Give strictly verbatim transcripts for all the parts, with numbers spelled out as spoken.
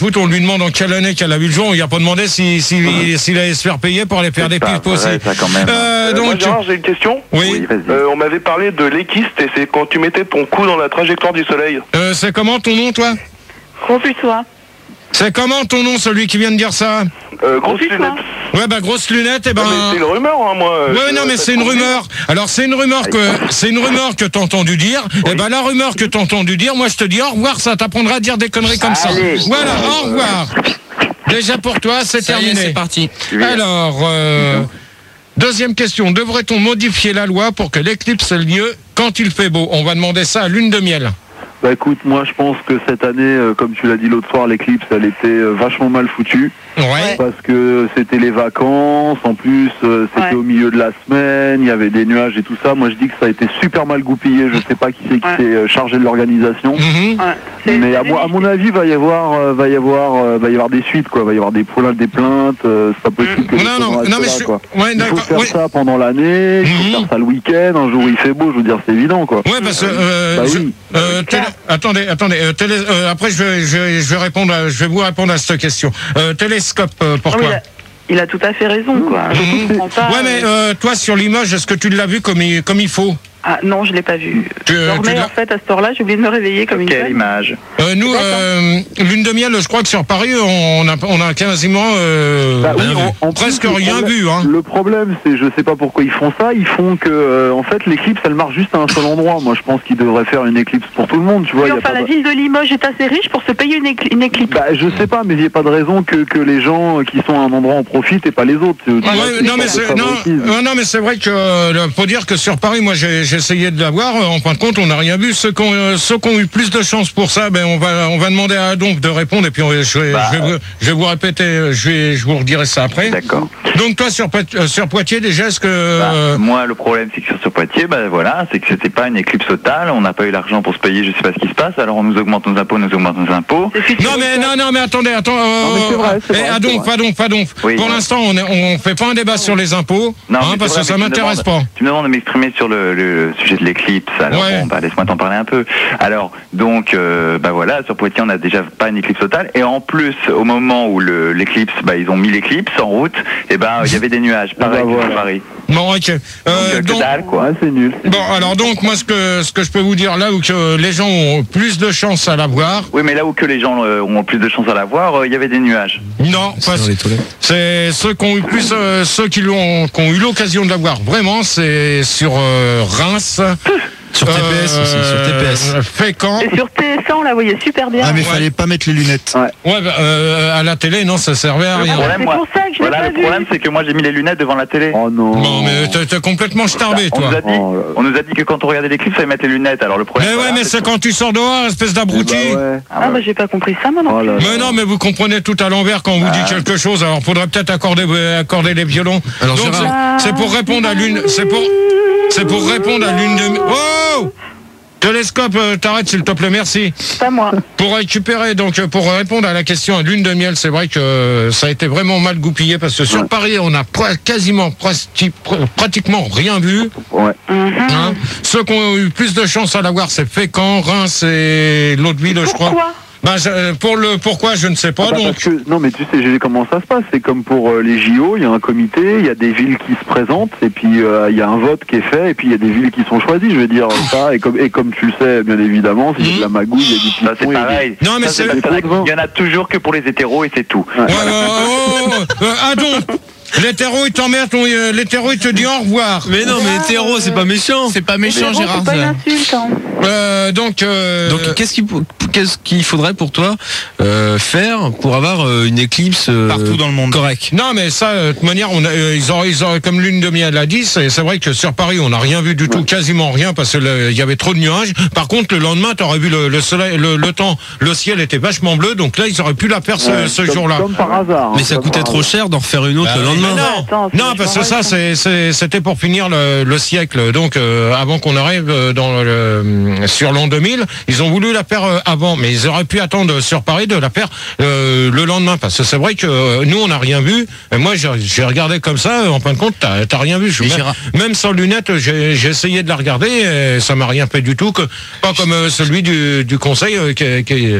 Écoute, on lui demande en quelle année qu'elle a vu le jour. On lui a pas demandé s'il si, si, si, allait se faire payer pour aller faire des pipes aussi. Ça, quand même. Euh, Euh, donc, moi, Gérard, j'ai une question. Oui. Oui, vas-y. Euh, on m'avait parlé de l'équiste et c'est quand tu mettais ton cou dans la trajectoire du soleil. Euh, c'est comment ton nom, toi? Confuce-toi. C'est comment ton nom, celui qui vient de dire ça? Euh, grosse Confuce-toi. lunette. Ouais, bah, grosse lunette, et ben. Ah, mais c'est une rumeur, hein, moi. Ouais, Je- non, mais ça c'est une te rumeur. Alors, c'est une rumeur que, c'est une rumeur que t'as entendu dire. Et ben, la rumeur que t'as entendu dire, moi, je te dis au revoir, ça t'apprendra à dire des conneries comme ça. Allez. Voilà, au revoir. Déjà pour toi, c'est Ça y est, terminé. c'est parti. Alors, euh, deuxième question. Devrait-on modifier la loi pour que l'éclipse ait lieu quand il fait beau? On va demander ça à Lune de Miel. Bah écoute, moi je pense que cette année, euh, comme tu l'as dit l'autre soir, l'éclipse elle était euh, vachement mal foutue. Ouais. Parce que c'était les vacances, en plus euh, c'était Ouais. au milieu de la semaine, il y avait des nuages et tout ça. Moi je dis que ça a été super mal goupillé, je sais pas qui c'est qui Ouais. s'est euh, chargé de l'organisation. Mhm. Ouais. C'est- Mais à, c'est- mo- à mon avis, va y avoir, euh, va y avoir, euh, va y avoir des suites, quoi. Va y avoir des plaintes, des plaintes. euh, c'est pas possible que les Non, choses non, restent non, mais là, je- quoi. ouais, Il faut d'accord, faire ouais. ça pendant l'année, il faut Mhm. faire ça le week-end. Un jour il fait beau, je veux dire, c'est évident, quoi. Ouais, parce que euh, Bah je- oui. euh, télé- attendez, attendez. euh, télé- euh, après, je vais, je, vais, je vais répondre, à, je vais vous répondre à cette question. Euh, télescope, euh, Non, mais pourquoi? il, a, il a tout à fait raison, quoi. Je Mhm. comprends pas. Ouais, mais euh, toi, sur l'image, est-ce que tu l'as vu comme il, comme il faut? Ah non, je l'ai pas vu. Tu- je tu dormais l'as- en fait à cette heure-là, j'ai oublié de me réveiller comme une Quelle conne. image? Euh, nous, euh, Lune de Miel, je crois que sur Paris, on a, on a quasiment euh, Bah oui, rien vu. en- en plus, presque le rien problème- vu. Hein. Le problème, c'est, je sais pas pourquoi ils font ça, ils font que, euh, en fait, l'éclipse, elle marche juste à un seul endroit. Moi, je pense qu'ils devraient faire une éclipse pour tout le monde, tu vois. Oui, y a enfin, pas la de- ville de Limoges est assez riche pour se payer une, écl- une éclipse. Bah, je sais pas, mais il n'y a pas de raison que, que les gens qui sont à un endroit en profitent et pas les autres. Tu vois, Ouais, c'est non, mais le c'est, non, favoritisme. euh, non, mais c'est vrai que euh, faut dire que sur Paris, moi, j'ai, j'ai essayé de l'avoir. euh, En fin de compte, on n'a rien vu. Ceux qui ont, euh, ceux qui ont eu plus de chance pour ça, ben, on va, on va demander à Adonf de répondre. Et puis, on va- je vais, Bah, je vais, vous, je vais vous répéter. euh, Je vais, je vous redirai ça après. D'accord. Donc, toi, sur, Poit- euh, sur Poitiers, déjà, est-ce que Bah, euh, moi, le problème, c'est que sur, sur Poitiers, bah, voilà, c'est que c'était pas une éclipse totale. On n'a pas eu l'argent pour se payer. Je sais pas ce qui se passe. Alors, on nous augmente nos impôts, on nous augmente nos impôts. C'est futur non mais week-end. non non mais attendez attends euh, mais c'est vrai, c'est eh, vrai, Adonf, c'est vrai. Adonf, Adonf. Oui, pour ouais. l'instant on est, on fait pas un débat sur les impôts Non, hein, mais parce c'est que vrai, ça mais tu me m'intéresse demandes- pas. Tu me demandes de m'exprimer sur le, le sujet de l'éclipse. Alors, Ouais. bon, bah, laisse-moi t'en parler un peu. Alors, donc, euh, bah voilà, sur Poitiers, on n'a déjà pas une éclipse totale. Et en plus, au moment où le, l'éclipse, bah, ils ont mis l'éclipse en route, et ben, il y avait des nuages. Pareil, bah, que voilà. sur Paris. Bon ok. Donc, Euh, euh, que donc- dalle, quoi. Ouais, c'est nul. bon alors donc moi ce que ce que je peux vous dire là où que les gens ont plus de chances à l'avoir. Oui, mais là où que les gens euh, ont plus de chances à l'avoir, euh, il y avait des nuages. Non, pas- Dans les toilettes. c'est ceux qui ont eu plus euh, ceux qui l'ont qui ont eu l'occasion de l'avoir vraiment c'est sur euh, Reims. Sur T P S aussi, sur T P S. Euh, Fécamp. Et sur T S A, on la voyait super bien. Ah, mais Ouais. fallait pas mettre les lunettes. Ouais, bah, euh, à la télé, non, ça servait à Le rien. problème, c'est moi, pour ça que je l'ai voilà, pas le vu. problème, c'est que moi, j'ai mis les lunettes devant la télé. Oh non. Non, mais t'es, t'es complètement starbé, on, toi. nous a dit, Oh là là. on nous a dit que quand on regardait l'éclipse, il fallait mettre les lunettes. Alors le problème. Mais ouais, voilà, mais c'est quand tu sors dehors, espèce Eh bah d'abruti. ouais. Ah, bah, j'ai pas compris ça, moi non Oh plus. là là. Mais non, mais vous comprenez tout à l'envers quand on vous dit Ah. quelque chose. Alors, faudrait peut-être accorder, accorder les violons. Alors, Donc, Gérard. c'est, c'est pour répondre à l'une, c'est pour, c'est pour répondre à l'une de. Oh! Télescope, euh, t'arrêtes s'il te plaît, merci. Pas moi. Pour récupérer, donc euh, pour répondre à la question à lune de miel, c'est vrai que euh, ça a été vraiment mal goupillé parce que sur Ouais. Paris, on a pra- quasiment prati- pr- pratiquement rien vu. Ouais. Mhm. Hein. Ceux qui ont eu plus de chance à l'avoir, c'est Fécamp, Reims et l'autre ville, je crois. Pourquoi Ben, je- pour le pourquoi, je ne sais pas. Ah bah, donc, parce que, non mais tu sais j'ai- comment ça se passe, c'est comme pour euh, les J O, il y a un comité, il y a des villes qui se présentent et puis euh, il y a un vote qui est fait et puis il y a des villes qui sont choisies, je veux dire ça, et comme, et comme tu le sais bien évidemment, s'il y a de la magouille, il y a du Ça, c'est piston, il y a des- pareil. Non, mais Ça, c'est- parce qu'il y en a- il y en a toujours que pour les hétéros et c'est tout. ouais, ouais, oh, oh, oh, euh, ah donc, l'hétéro il t'emmerde, ton- euh, l'hétéro il te dit au revoir. Mais non, mais hétéro, c'est pas méchant. C'est pas méchant, Bon, Gérard. c'est pas une ça. insulte, hein. Euh, donc, euh, Donc, qu'est-ce qu'il qu'est-ce qu'il faudrait pour toi euh, faire pour avoir euh, une éclipse euh, Partout dans le monde. correcte? non, mais ça, de toute manière, on a, euh, ils auraient, ils auraient, comme lune de miel l'a dit, c'est, c'est vrai que sur Paris, on n'a rien vu du tout, quasiment rien, parce que le- il y avait trop de nuages. Par contre, le lendemain, tu aurais vu le, le soleil, le, le temps, le ciel était vachement bleu, donc là, ils auraient pu la faire ce, Ouais, ce comme- jour-là. Comme par hasard. Mais hein, ça comme coûtait par trop hasard. cher d'en refaire une autre Bah le oui, lendemain. mais non. Attends, c'est- Non, parce que je ça, m'en c'est, c'est, c'était pour finir le, le siècle. Donc, euh, avant qu'on arrive euh, dans le, sur l'an deux mille, ils ont voulu la faire euh, avant, mais ils auraient pu attendre sur Paris de la faire euh, le lendemain, parce que c'est vrai que euh, nous, on n'a rien vu. Et moi, j'ai, j'ai regardé comme ça. En fin de compte, t'as, t'as rien vu. Je, Et même, Gérard- même sans lunettes, j'ai, j'ai essayé de la regarder. Et ça m'a rien fait du tout. Que, pas comme euh, celui du, du conseil euh, qui, qui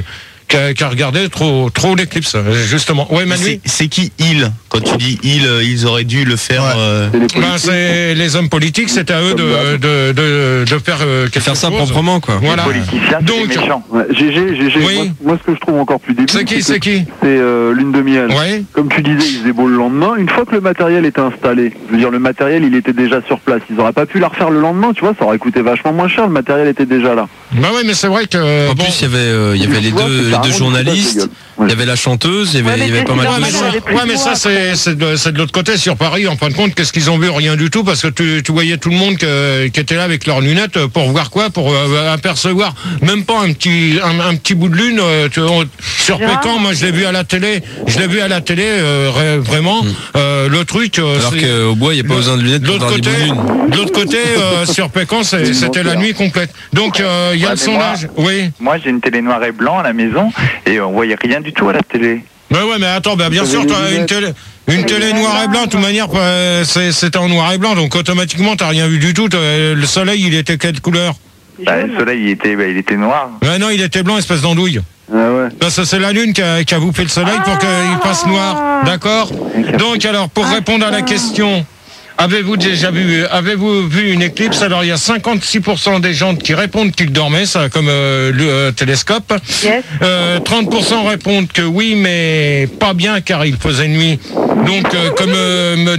qui a, qui a regardé trop, trop l'éclipse, justement. Ouais, Manu. C'est, c'est qui ils? Quand tu dis ils, ils auraient dû le faire. Ouais. euh, C'est les Ben, politiques. c'est les hommes politiques, c'était à eux de, de, de, de faire euh, quelque Faire ça chose. proprement, quoi. Voilà. Les politiciens, c'est Donc- des méchants. Ouais, G G, G G, Oui. moi, moi, ce que je trouve encore plus débile, C'est qui, que c'est qui? c'est euh, lune de miel. Ouais. Comme tu disais, il faisait beau le lendemain. Une fois que le matériel était installé, je veux dire, le matériel, il était déjà sur place. Ils auraient pas pu la refaire le lendemain, tu vois, ça aurait coûté vachement moins cher. Le matériel était déjà là. Bah ouais, mais c'est vrai que. En bon, plus, il y avait, euh, il y avait les Tu vois, deux, c'est les carrément deux du journalistes, foutage de gueule. il y avait la chanteuse, il y avait, Ouais, mais il y avait pas c'est mal Ouais, de mais normal, ça, elle avait pris ouais, mais ça moi, c'est, c'est, de, c'est de l'autre côté, sur Paris, en fin de compte, qu'est-ce qu'ils ont vu? Rien du tout, parce que tu, tu voyais tout le monde que, qui était là avec leurs lunettes pour voir quoi? Pour euh, apercevoir même pas un petit, un, un petit bout de lune. euh, tu, on- sur Gérard Pécan, moi je l'ai vu à la télé, je l'ai vu à la télé, euh, ré- vraiment, euh, le truc. euh, Alors c'est- qu'au bois, il n'y a pas de- besoin de lunettes de pour l'autre voir des côté, bouts de lune. de l'autre côté, euh, sur Pécan, c'est- c'était la nuit complète. Donc euh, il y a Ouais, le mais moi- sondage. Oui. Moi, j'ai une télé noir et blanc à la maison et on voyait rien du tout à la télé. Ouais, ouais, mais attends, bah, bien Vous sûr, avez toi, les une lunettes. télé, une télé noir et blanc, de toute manière, euh, c'est- c'était en noir et blanc, donc automatiquement, t'as rien vu du tout. t'as- Le soleil, il était quelle couleur? Bah, Jaune. le soleil, il était, bah, il était noir. Ben non, il était blanc, espèce d'andouille. Ah ouais. Ben, ça, c'est la lune qui a, qui a bouffé le soleil pour qu'il passe noir. D'accord? Donc, alors, pour répondre à la question, avez-vous déjà vu, avez-vous vu une éclipse? Alors, il y a cinquante-six pour cent des gens qui répondent qu'ils dormaient, ça, comme euh, le euh, télescope. Yes. Euh, trente pour cent répondent que oui, mais pas bien car il faisait nuit. Donc, euh, comme euh, me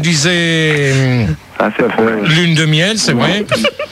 disait Ah, c'est le problème. Lune de miel, c'est vrai.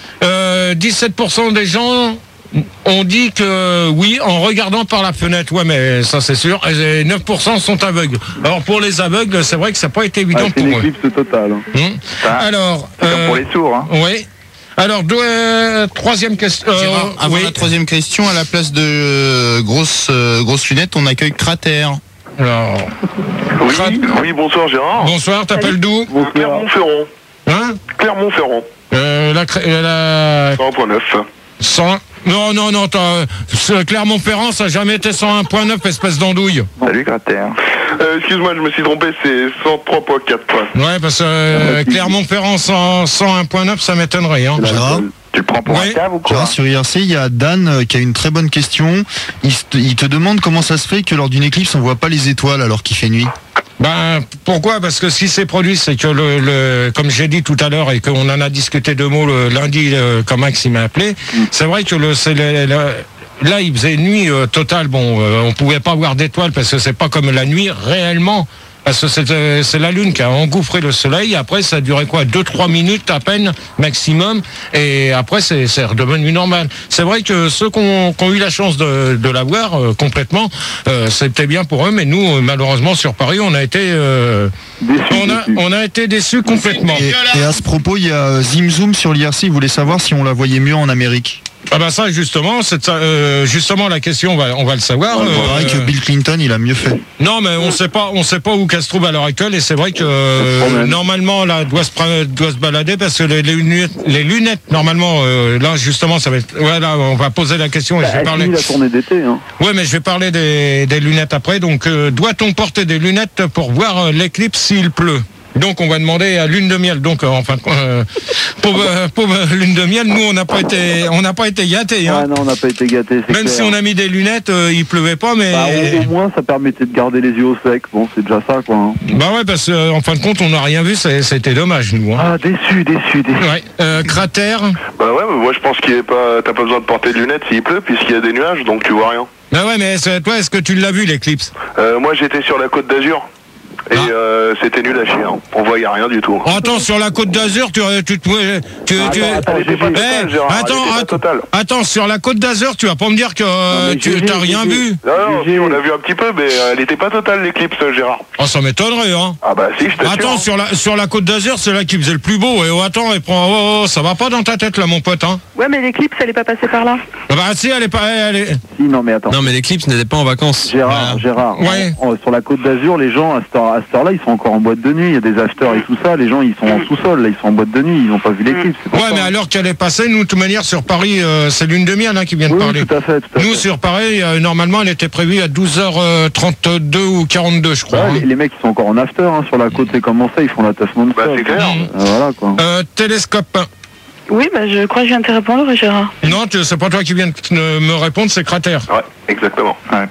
Euh, dix-sept pour cent des gens ont dit que oui, en regardant par la fenêtre. Ouais, mais ça c'est sûr. Et neuf pour cent sont aveugles. Alors pour les aveugles, c'est vrai que ça n'a pas été Ah, évident c'est pour une eux. éclipse totale. hein. Hum. Ça, Alors, c'est comme euh, pour les sourds. Hein. oui. Alors, deux, euh, troisième question. euh, Gérard, avant oui. la troisième question, à la place de euh, grosses euh, grosses lunettes, on accueille Cratère. Alors, Oui, Crat- oui, bonsoir Gérard. bonsoir, t'appelles d'où? Bonsoir. Clermont-Ferrand. Hein Clermont-Ferrand. euh, la, cré- la cent un point neuf. cent. Non, non, non, t'as- ce Clermont-Ferrand, ça n'a jamais été cent un point neuf, espèce d'andouille. Salut, Cratère. Euh, excuse-moi, je me suis trompé, c'est cent trois point quatre points. Ouais, parce que euh, Clermont-Ferrand cent, cent un point neuf, ça m'étonnerait. Hein. Gérard, Tu le prends pour Oui. un cave ou quoi? Gérard, sur I R C, il y a Dan euh, qui a une très bonne question. Il, se- il te demande comment ça se fait que lors d'une éclipse, on voit pas les étoiles alors qu'il fait nuit. Ben, pourquoi? Parce que ce qui s'est produit, c'est que le, le comme j'ai dit tout à l'heure et qu'on en a discuté deux mots le lundi, euh, quand Max il m'a appelé, c'est vrai que le, c'est le- le- là, il faisait nuit euh, totale. Bon, euh, on pouvait pas voir d'étoiles parce que c'est pas comme la nuit réellement. Parce que c'est, euh, c'est la Lune qui a engouffré le Soleil. Après, ça a duré quoi? Deux, trois minutes à peine, maximum. Et après, c'est, c'est redevenu normal. C'est vrai que ceux qui ont, qui ont eu la chance de, de la voir euh, complètement, euh, c'était bien pour eux. Mais nous, euh, malheureusement, sur Paris, on a été, euh, Déçu, on a, déçu. on a été déçus complètement. Et, et à ce propos, il y a euh, Zim Zoom sur l'I R C, il voulait savoir si on la voyait mieux en Amérique. Ah ben ça, justement, c'est ça, euh, justement la question, on va, on va le savoir. Il Euh, paraît que Bill Clinton, il a mieux fait. Non, mais on sait pas, on sait pas où qu'elle se trouve à l'heure actuelle, et c'est vrai que euh, problème. normalement là, doit se pre- doit se balader parce que les, les lunettes, les lunettes, normalement, euh, là justement, ça va être, ouais, là, on va poser la question et je vais Elle parler. finit la tournée d'été. Hein. Ouais, mais je vais parler des, des lunettes après. Donc, euh, doit-on porter des lunettes pour voir euh, l'éclipse s'il pleut? Donc on va demander à Lune de miel. Donc euh, enfin euh, pauvre, euh, pauvre Lune de miel, nous on n'a pas été on n'a pas été gâtés. Hein. Ah non, on n'a pas été gâtés. c'est Même clair. si on a mis des lunettes, euh, il pleuvait pas, mais Bah, au, au moins, ça permettait de garder les yeux au sec. Bon, c'est déjà ça, quoi. hein. bah ouais, parce qu'en fin de compte, on n'a rien vu. c'est- C'était dommage, nous. Hein. Ah, déçu, déçu, déçu. Ouais. Euh, cratère. Bah ouais, mais moi je pense qu'il est pas, t'as pas besoin de porter de lunettes s'il pleut, puisqu'il y a des nuages, donc tu vois rien. Bah ouais, mais c'est- toi, est-ce que tu l'as vu l'éclipse? Euh, moi j'étais sur la côte d'Azur, et Ah. euh, c'était nul à chier, hein. On voyait rien du tout. Oh, attends, sur la côte d'Azur, tu, tu, tu, tu, tu- attends, Elle était pas Gégé. totale, Eh, Gérard, elle attends, était pas attends, totale. attends, sur la côte d'Azur, tu vas pas me dire que euh, mais tu Gégé, t'as rien Gégé. vu. Non, non, Gégé. si, on a vu un petit peu, mais euh, elle était pas totale l'éclipse, Gérard. Oh, ça m'étonnerait, hein. Ah bah si, je t'assure. Attends, sur la, sur la côte d'Azur, c'est là qui faisait le plus beau. Et oh, attends, et prends, oh, oh, ça va pas dans ta tête, là, mon pote, hein. Ouais, mais l'éclipse, elle est pas passée par là. Ah bah, si, elle est pas, elle est... Si, non, mais attends. Non, mais l'éclipse n'était pas en vacances. Gérard, Gérard, Ouais. en- en- sur la côte d'Azur, les gens, à cette heure- à cette heure-là, ils sont encore en boîte de nuit. Il y a des afters et tout ça. Les gens, ils sont en sous-sol. Là, ils sont en boîte de nuit. Ils n'ont pas vu l'éclipse. c'est pour Ouais, ça. mais alors qu'elle est passée, nous, de toute manière, sur Paris, euh, c'est Lune de miel, hein, qui vient de Oui, parler. oui, tout à fait. Tout à Nous, fait. sur Paris, euh, normalement, elle était prévue à douze heures trente-deux ou quarante-deux, je crois. Ouais, hein. les, les mecs, ils sont encore en after. Hein, sur la côte, c'est comment ça. Ils font la teuf non-stop. Bah c'est clair. Mmh. Euh, voilà, quoi. Euh, télescope. Oui, bah, je crois que je viens de te répondre, Gérard. Non, tu- c'est pas toi qui viens de me répondre, c'est cratère. Ouais, exactement. Ouais.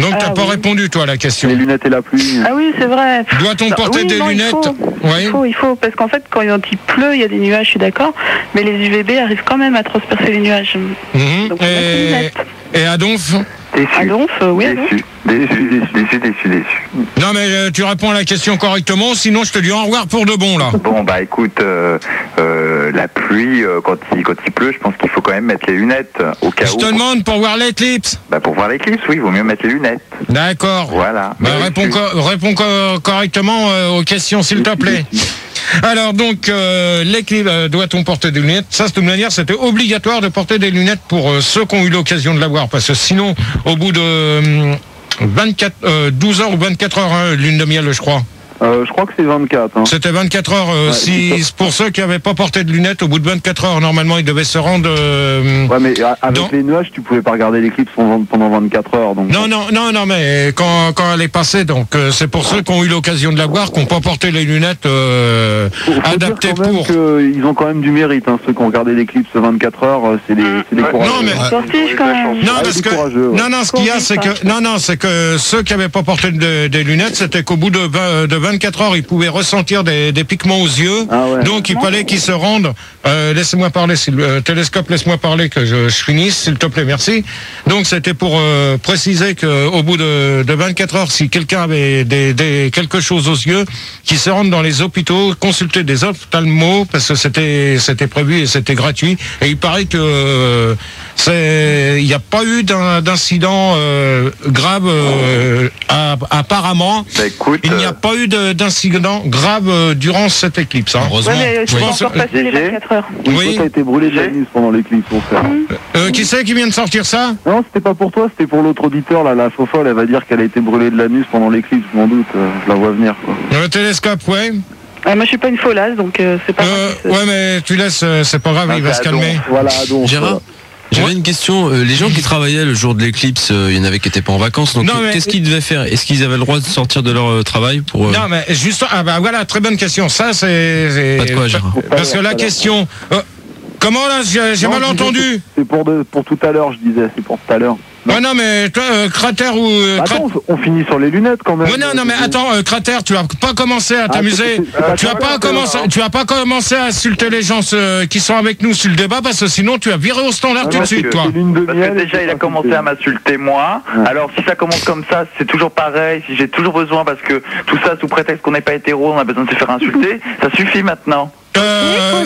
Donc t'as Ah, pas oui. répondu toi à la question. Les lunettes et la pluie. Ah oui, c'est vrai. Doit-on Non, porter oui, des non, il lunettes? faut. Oui. Il faut, il faut, parce qu'en fait, quand il pleut, il y a des nuages, je suis d'accord, mais les U V B arrivent quand même à transpercer les nuages. Mhm. Donc, on met des Et, lunettes. et Adolphe? Déçu. À Donf, euh, oui, à Donf. Déçu. Déçu, déçu, déçu, déçu, déçu. Non mais euh, tu réponds à la question correctement, sinon je te dis au revoir pour de bon là. Bon, bah écoute, euh, euh, la pluie, euh, quand, il, quand il pleut, je pense qu'il faut quand même mettre les lunettes euh, au cas Je où. te demande pour voir l'éclipse. Bah, pour voir l'éclipse, oui, il vaut mieux mettre les lunettes. D'accord. Voilà. Bah, Mais réponds, tu- co- réponds co- correctement euh, aux questions s'il te plaît. Alors donc euh, l'équilibre, euh, doit-on porter des lunettes? Ça, de toute manière, c'était obligatoire de porter des lunettes pour euh, ceux qui ont eu l'occasion de l'avoir, parce que sinon, au bout de euh, vingt-quatre, euh, douze heures ou vingt-quatre heures, hein, lune de miel, je crois. Euh, je crois que c'est vingt-quatre. Hein. C'était vingt-quatre heures. Euh, Ouais, si c'est ça. pour ceux qui n'avaient pas porté de lunettes, au bout de vingt-quatre heures, normalement, ils devaient se rendre. euh, Ouais, mais a- avec Dans- les nuages, tu pouvais pas regarder l'éclipse pendant pendant vingt-quatre heures. Donc... Non, non, non, non, mais quand, quand elle est passée, donc euh, c'est pour ceux qui ont eu l'occasion de la voir, qui n'ont pas porté les lunettes euh, Faut- faut adaptées dire quand même pour. que ils ont quand même du mérite, hein, ceux qui ont regardé l'éclipse vingt-quatre heures, euh, c'est des, c'est des Ouais. courageux. Non, mais- On s'en fiche quand même. Non, Ah, parce des que courageux, ouais. non, non, ce qu'il y a, c'est que non, non, c'est que ceux qui n'avaient pas porté de- des lunettes, c'était qu'au bout de, vingt de vingt-quatre heures, ils pouvaient ressentir des, des piquements aux yeux. Ah ouais. Donc il fallait qu'ils se rendent. Euh, laissez-moi parler, s'il- euh, télescope, laisse-moi parler que je, je finisse, s'il te plaît, merci. Donc c'était pour euh, préciser que au bout de, de vingt-quatre heures, si quelqu'un avait des, des quelque chose aux yeux, qu'ils se rendent dans les hôpitaux, consulter des ophtalmos parce que c'était c'était prévu et c'était gratuit. Et il paraît que euh, c'est il n'y a pas eu d'un- d'incident euh, grave euh, à- apparemment. Bah écoute, Il n'y a euh, pas eu de- d'incident grave euh, durant cette éclipse. Hein. Heureusement. Ouais, mais je Oui. peux encore passer les G G. vingt-quatre heures. Oui, Oui. toi, t'as été brûlé de la nuit pendant l'éclipse, mon frère. Euh, qui c'est qui vient de sortir ça? Non, c'était pas pour toi, c'était pour l'autre auditeur, là, la fofolle, elle va dire qu'elle a été brûlée de l'anus pendant l'éclipse, je m'en doute, euh, je la vois venir, quoi. Le télescope, ouais. Ah, moi, je suis pas une folasse, donc euh, c'est pas. Euh, moi qui- ouais, mais tu laisses, euh, c'est pas grave, Ah, il va c'est se Adon. calmer. Voilà, donc. Gérard, j'avais une question. Euh, les gens qui travaillaient le jour de l'éclipse, euh, il y en avait qui n'étaient pas en vacances. Donc Non, mais- qu'est-ce qu'ils devaient faire? Est-ce qu'ils avaient le droit de sortir de leur euh, travail pour euh, Non, mais juste, ah bah voilà, très bonne question. Ça, c'est. c'est- Pas de quoi, Gérard. Parce que la question. euh, comment là, j'ai j'ai Non, mal je disais, entendu? c'est- C'est pour, de- pour tout à l'heure, je disais, c'est pour tout à l'heure. Ouais, non, mais toi, euh, cratère ou. euh, crat- Attends, on finit sur les lunettes quand même. Ouais, non, non, mais attends, euh, cratère, tu vas pas commencer à Ah, t'amuser. c'est- c'est pas Tu vas grave, pas c'est commencer, grave. tu vas pas commencer à insulter les gens euh, qui sont avec nous sur le débat parce que sinon tu vas virer au standard Ah, tout de parce suite, que toi. c'est l'une de Parce miel, que et déjà c'est il a pas commencé compliqué. à m'insulter moi. Ouais. Alors si ça commence comme ça, c'est toujours pareil. Si j'ai toujours besoin parce que tout ça sous prétexte qu'on n'est pas hétéro, on a besoin de se faire insulter, ça suffit maintenant. Euh,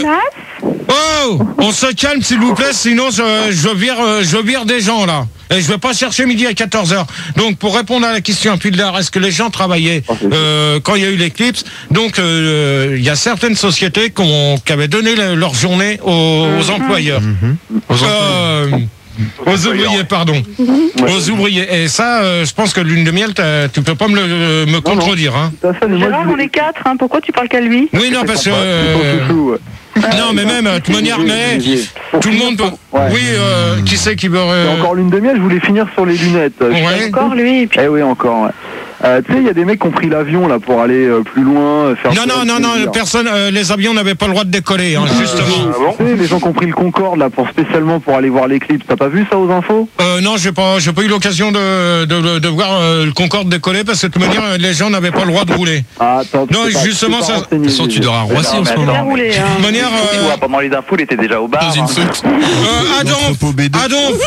Oh, on se calme s'il vous plaît, sinon je, je vire, euh, je vire des gens là. Et je vais pas chercher midi à quatorze heures. Donc pour répondre à la question un peu de l'heure, est-ce que les gens travaillaient euh, quand il y a eu l'éclipse? Donc euh, il y a certaines sociétés qui, ont- qui avaient donné le- leur journée aux, aux employeurs. aux enfants Euh, aux ouvriers, pardon. Aux ouvriers. Et ça, euh, je pense que lune de miel, t'as- tu peux pas me le me contredire. Hein. Tout à fait, mais moi, Gérard, je on voulais- est quatre, hein. Pourquoi tu parles qu'à lui? Oui, non, parce que... Ils sont euh, chouchous, ouais. non, mais même, de toute manière, mais tout le monde... peut- Ouais. Oui, euh, qui c'est qui veut... Et euh, encore l'une de miel, je voulais finir sur les lunettes. Je sais Ouais. Encore lui, et puis. Eh oui, encore, ouais. Euh, tu sais, il y a des mecs qui ont pris l'avion là pour aller euh, plus loin, euh, faire. Non, non, non, non, plaisir. personne, euh, les avions n'avaient pas le droit de décoller, hein, justement. Ah bon? Tu sais, les gens qui ont pris le Concorde là pour spécialement pour aller voir l'éclipse, t'as pas vu ça aux infos? Euh, non, j'ai pas, j'ai pas eu l'occasion de, de, de voir euh, le Concorde décoller parce que de toute manière, euh, les gens n'avaient pas le droit de rouler. Ah, attends, Non, tu t'es pas- justement, tu t'es pas ça- renseigné, De toute façon, tu Gégé. dors à Roissy Non, en ce mais moment. Bien roulé, hein. De toute manière, Tu euh, vois, pendant les infos, il était déjà au bar. Dans une hein. soute. euh, Adonf, L'entrepôt B deux. Adonf,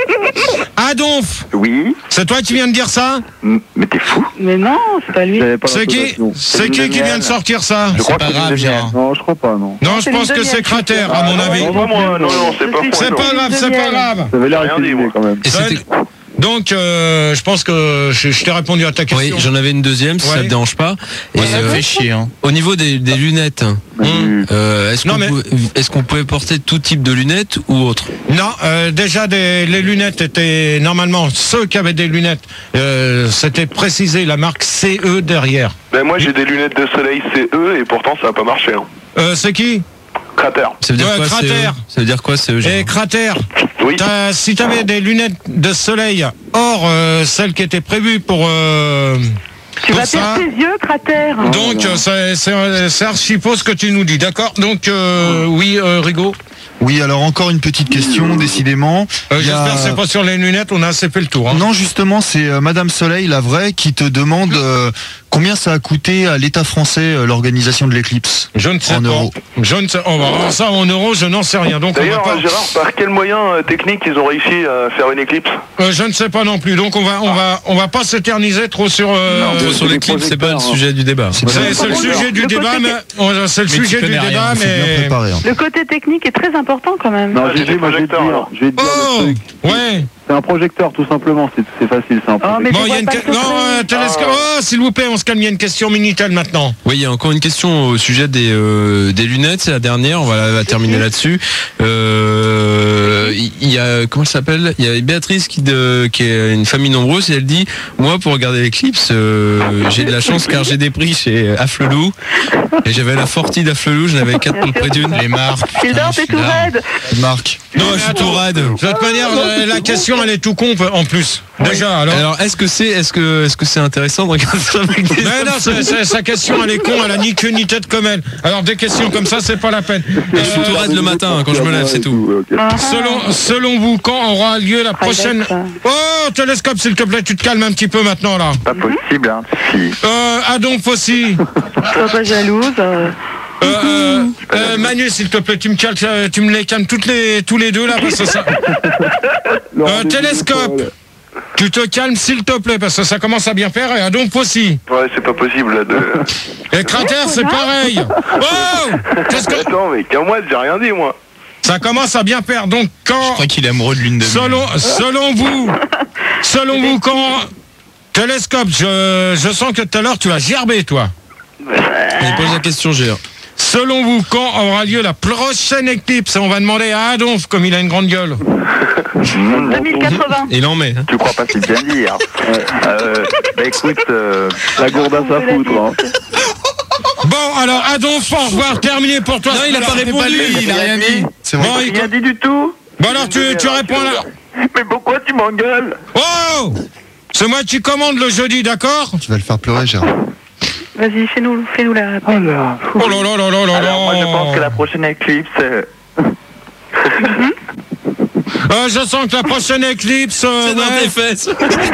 Adonf, Oui, c'est toi qui viens de dire ça? Mm, mais t'es fou. Mais non, c'est pas lui. J'avais pas C'est qui, l'intonation. c'est qui qui vient de sortir ça? Je crois pas que c'est grave, une Gérard. demi-heure. Non, je crois pas, non. Non, je c'est pense une que c'est demi-heure, cratère, je à sais mon pas. avis. Non, pas moi, non, non, c'est pas Je moi. C'est non. pas grave, c'est pas grave. Ça avait l'air Rien dit, effilé moi. quand même. Et c'était- Donc, euh, je pense que je, je t'ai répondu à ta Oui, question. j'en avais une deuxième, si ça Ouais. te dérange pas. Et, Ouais, ça me euh, fait chier. Hein. au niveau des, des lunettes, Hum. euh, est-ce Non, qu'on mais- pouvait, est-ce qu'on pouvait porter tout type de lunettes ou autre? Non, euh, déjà des, les lunettes étaient normalement ceux qui avaient des lunettes, euh, c'était précisé la marque C E derrière. Ben moi j'ai des lunettes de soleil C E et pourtant ça a pas marché. Hein. Euh, c'est qui? Cratère. Ça veut dire Ouais, quoi? c'est cratère. eux Ça veut dire quoi? C'est eux, Et Gérard cratère. Oui. T'as- si tu avais des lunettes de soleil hors euh, celles qui étaient prévues pour euh, Tu pour vas ça, perdre tes yeux, cratère. donc euh, c'est c'est c'est archi faux ce que tu nous dis, d'accord? Donc euh, oui, euh, Rigaud. Oui, alors encore une petite question, décidément. Euh, Il y a- J'espère que c'est pas sur les lunettes, on a assez fait le tour. Hein. Non, justement, c'est euh, Madame Soleil, la vraie, qui te demande euh, combien ça a coûté à l'État français euh, l'organisation de l'éclipse. Je ne sais En pas. euros. Je ne sais. On va voir ça en euros, je n'en sais rien. Donc on va D'ailleurs, pas. Gérard, par quel moyen euh, technique ils ont réussi à faire une éclipse? Euh, je ne sais pas non plus. Donc on va, on va, on va pas s'éterniser trop sur. euh, Trop sur c'est l'éclipse, des c'est pas le projecteurs, sujet du débat. C'est C'est c'est le sujet du Le débat, côté- mais on- c'est le Mais tu sujet du connais rien, débat, C'est bien mais. préparé. hein. Le côté technique est très important quand même. Non, Ah, G G, c'est moi je vais te projecteur, dire, alors. je vais te dire Oh, le truc. ouais. C'est un projecteur tout simplement, c'est c'est facile, c'est un Oh, projecteur. mais Bon, je il y a vois une pas que- le secret. non, euh, télescope. Oh, s'il vous plaît, on se calme. Il y a une question Minitel maintenant. Oui, il y a encore une question au sujet des, euh, des lunettes, c'est la dernière, on va, la- va terminer là-dessus. Euh, Il y a, comment elle s'appelle? Il y a Béatrice qui, de, qui est une famille nombreuse et elle dit, moi pour regarder l'éclipse, euh, j'ai de la chance car j'ai des prix chez Afflelou et j'avais la Forti d'Afflelou, j'en avais quatre pour le prix d'une. Les marques. Gildor, t'es tout raide. Marques. Non, je suis tout rade. De toute manière, euh, la question, elle est tout con en plus. Déjà, alors. Alors, est-ce que c'est, est-ce que, est-ce que c'est intéressant de regarder ça avec des Mais non, c'est- c'est- sa question, elle est con, elle a ni queue ni tête comme elle. Alors des questions comme ça, c'est pas la peine. Je suis tout rade le matin hein, quand je me lève, c'est tout. Ok. Ah, Selon, selon vous, quand aura lieu la prochaine... d'accord. Oh, télescope, s'il te plaît, tu te calmes un petit peu maintenant, là. Pas possible, hein. Si. Euh, Adolphe aussi. sois pas jalouse. euh. Euh, euh, euh, Manu, s'il te plaît, tu me calmes, euh, tu me les calmes toutes les, tous les deux, là, parce que ça... Le Euh, rendez-vous télescope. du Tu te calmes, s'il te plaît, parce que ça commence à bien faire, et Adolphe aussi. Ouais, c'est pas possible là de. Et Cratère, c'est pareil. Oh, qu'est-ce que... Attends, mais qu'à moi, j'ai rien dit moi. Ça commence à bien faire, donc Je quand... crois qu'il est amoureux de l'une de Selon, selon vous, selon vous, quand télescope, je, je sens que tout à l'heure tu as gerbé, toi. Il pose la question, Gérard. Selon vous, quand aura lieu la prochaine éclipse? On va demander à Adolphe, comme il a une grande gueule. deux mille quatre-vingts. Il en met. hein. Tu crois pas si bien dire. Euh, bah écoute, euh, La gourde à sa foutre. Hein. Bon, alors Adolphe, au revoir, terminé pour toi. Non, il a pas répondu, il a rien dit. C'est vrai. Bon, il- rien dit du tout. bon, alors tu, tu réponds là. Mais pourquoi tu m'engueules? Oh, c'est moi qui commande le jeudi, d'accord? Tu vas le faire pleurer, Gérard. Vas-y, fais-nous fais la. Oh là. Oh là là là là là Alors moi je pense que là. la prochaine éclipse, euh, Euh, je sens que la prochaine éclipse. euh, C'est dans ouais. tes fesses.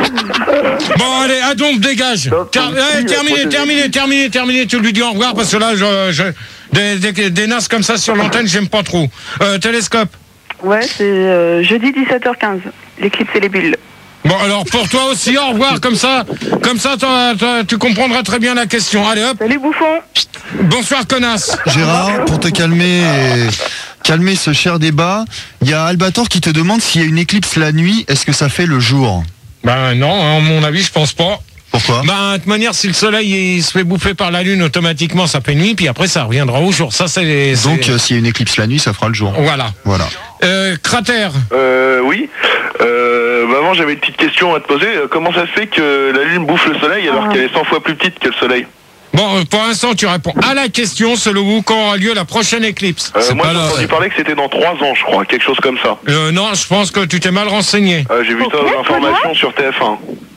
Bon, allez, Adolphe, dégage. Donc, Ter- donc, eh, si, la terminé, prochaine terminé, terminé, terminé. Tu lui dis au revoir parce que là, je, je, des, des, des nasses comme ça sur l'antenne, j'aime pas trop. Euh, télescope. Ouais, c'est euh, jeudi dix-sept heures quinze. L'éclipse et les bulles. Bon, alors pour toi aussi, au revoir, comme ça, comme ça, t'as- t'as- tu comprendras très bien la question. Allez, hop. Salut bouffon. Bonsoir, connasse. Gérard, pour te calmer et calmer ce cher débat, il y a Albator qui te demande s'il y a une éclipse la nuit, est-ce que ça fait le jour? Ben non, hein, à mon avis, je pense pas. Pourquoi? Ben, de toute manière, si le soleil il se fait bouffer par la lune, automatiquement, ça fait nuit, puis après, ça reviendra au jour. Ça, c'est. c'est- Donc, euh, s'il y a une éclipse la nuit, ça fera le jour. Voilà. Voilà. Euh, cratère. Euh, oui. Euh, bah avant, j'avais une petite question à te poser. Euh, Comment ça se fait que la Lune bouffe le Soleil alors Ah. qu'elle est cent fois plus petite que le Soleil? Bon, euh, pour l'instant, tu réponds à la question, selon vous, quand aura lieu la prochaine éclipse? Euh, C'est moi, pas j'ai là, entendu ouais. parler que c'était dans trois ans, je crois, quelque chose comme ça. Euh, non, je pense que tu t'es mal renseigné. Euh, j'ai vu Pourquoi, tas toi, d'informations sur T F un.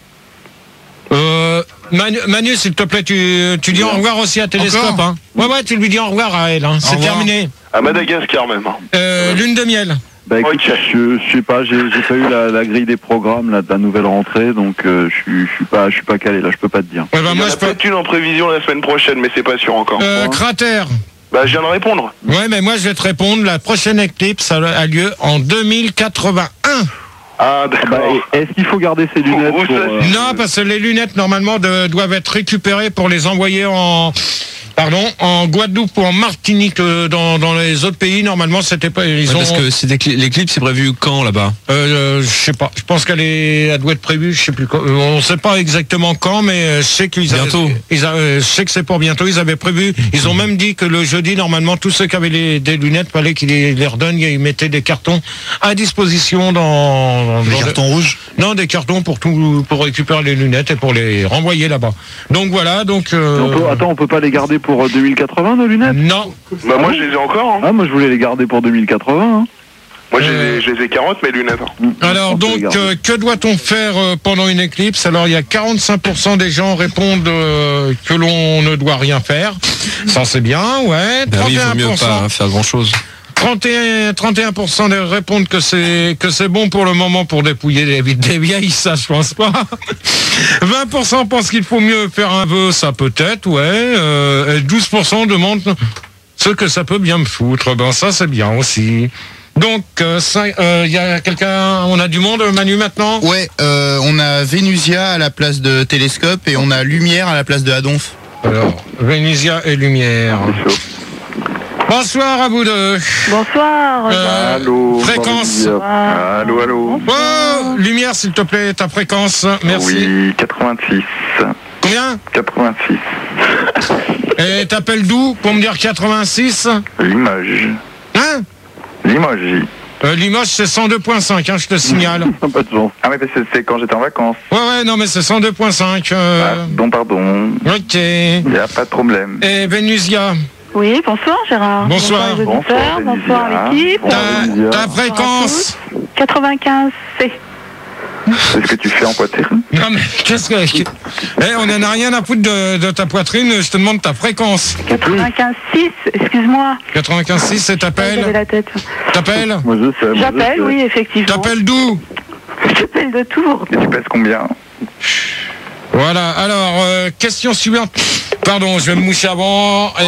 Euh, Manu, Manu, s'il te plaît, tu, tu dis au revoir aussi à Télescope. Encore Hein. Ouais, ouais, tu lui dis au revoir à elle. Hein. C'est revoir. terminé. À Madagascar même. hein. Euh, lune de miel. Bah écoute, Ok. je, je sais pas, j'ai j'ai pas eu la, la grille des programmes là, de la nouvelle rentrée, donc euh, je suis je suis pas je suis pas calé là, je peux pas te dire. Ouais, bah, Il y moi, en je a peux. peut-être une en prévision la semaine prochaine, mais c'est pas sûr encore. Euh, cratère. Bah, je viens de répondre. Ouais, mais moi, je vais te répondre. La prochaine éclipse a, a lieu en deux mille quatre-vingt-un. Ah, Ah bah, d'accord. et est-ce qu'il faut garder ses lunettes Où pour, ça, euh, Non, parce que les lunettes, normalement, de- doivent être récupérées pour les envoyer en... Pardon, en Guadeloupe ou en Martinique, euh, dans, dans les autres pays, normalement, c'était pas... Ils Ouais, ont... parce que c'est des clés- l'éclipse c'est prévu quand là-bas? Euh, je sais pas. Je pense qu'elle est, elle doit être prévue. Je sais plus. Quand. Euh, On sait pas exactement quand, mais euh, je sais qu'ils avaient- Bientôt. Ils a- euh, je sais que c'est pour bientôt. Ils avaient prévu. Ils ont même dit que le jeudi, normalement, tous ceux qui avaient les, des lunettes, fallait qu'ils les, les redonnent. Ils mettaient des cartons à disposition dans. Les dans cartons rouges? Non, des cartons pour tout, pour récupérer les lunettes et pour les renvoyer là-bas. Donc voilà. Donc. euh, on peut- attends, on peut pas les garder pour euh, deux mille quatre-vingts nos lunettes? Non. Bah, moi, je les ai encore. hein. Ah moi je voulais les garder pour deux mille quatre-vingts. Hein. Moi, je Euh. les ai- je les ai quarante, mes lunettes. hein. Alors On peut les donc, garder. euh, que doit-on faire euh, pendant une éclipse? Alors il y a quarante-cinq pour cent des gens répondent euh, que l'on ne doit rien faire. Ça c'est bien, ouais. Bah oui, il vaut mieux trente et un pour cent. pas hein, faire grand chose. trente et un, trente et un pour cent des répondent que c'est que c'est bon pour le moment pour dépouiller des, des vieilles, ça je pense pas. vingt pour cent pensent qu'il faut mieux faire un vœu, ça peut-être, ouais. Euh, et douze pour cent demandent ce que ça peut bien me foutre. Ben ça c'est bien aussi. Donc, il euh, euh, y a quelqu'un, on a du monde, Manu, maintenant? Ouais, euh, on a Vénusia à la place de Télescope et on a Lumière à la place de Adonf. Alors, Vénusia et Lumière. Bonsoir à vous deux. Bonsoir. Euh, Allô. Fréquence. Bonsoir. Allô, allô. Oh, Lumière, s'il te plaît, ta fréquence. Merci. Oui, quatre-vingt-six. Combien? quatre-vingt-six. Et t'appelles d'où pour me dire quatre-vingt-six? Limoges. Hein? Limoges. euh, Limoges, c'est cent deux virgule cinq, hein, je te signale. Pas de chance. Ah mais c'est c'est quand j'étais en vacances. Ouais, ouais, non, mais c'est cent deux virgule cinq. Euh... Pardon, pardon. Ok. Il n'y a pas de problème. Et Vénusia, Oui, bonsoir Gérard. Bonsoir. les auditeurs, Bonsoir, bonsoir Vénusia. l'équipe. ta, Vénusia. ta fréquence. quatre-vingt-quinze C. C'est ce que tu fais en poitrine? Non, mais qu'est-ce que. Eh, on n'en a rien à foutre de, de ta poitrine, je te demande ta fréquence. quatre-vingt-quinze six, excuse-moi. quatre-vingt-quinze six, c'est J'avais t'appelles? la tête. T'appelles? Moi je sais. moi, je J'appelle, sais. oui, effectivement. T'appelles d'où? J'appelle de Tours. Et tu pèses combien? Voilà, alors, euh, question suivante. Pardon, je vais me moucher avant. Et...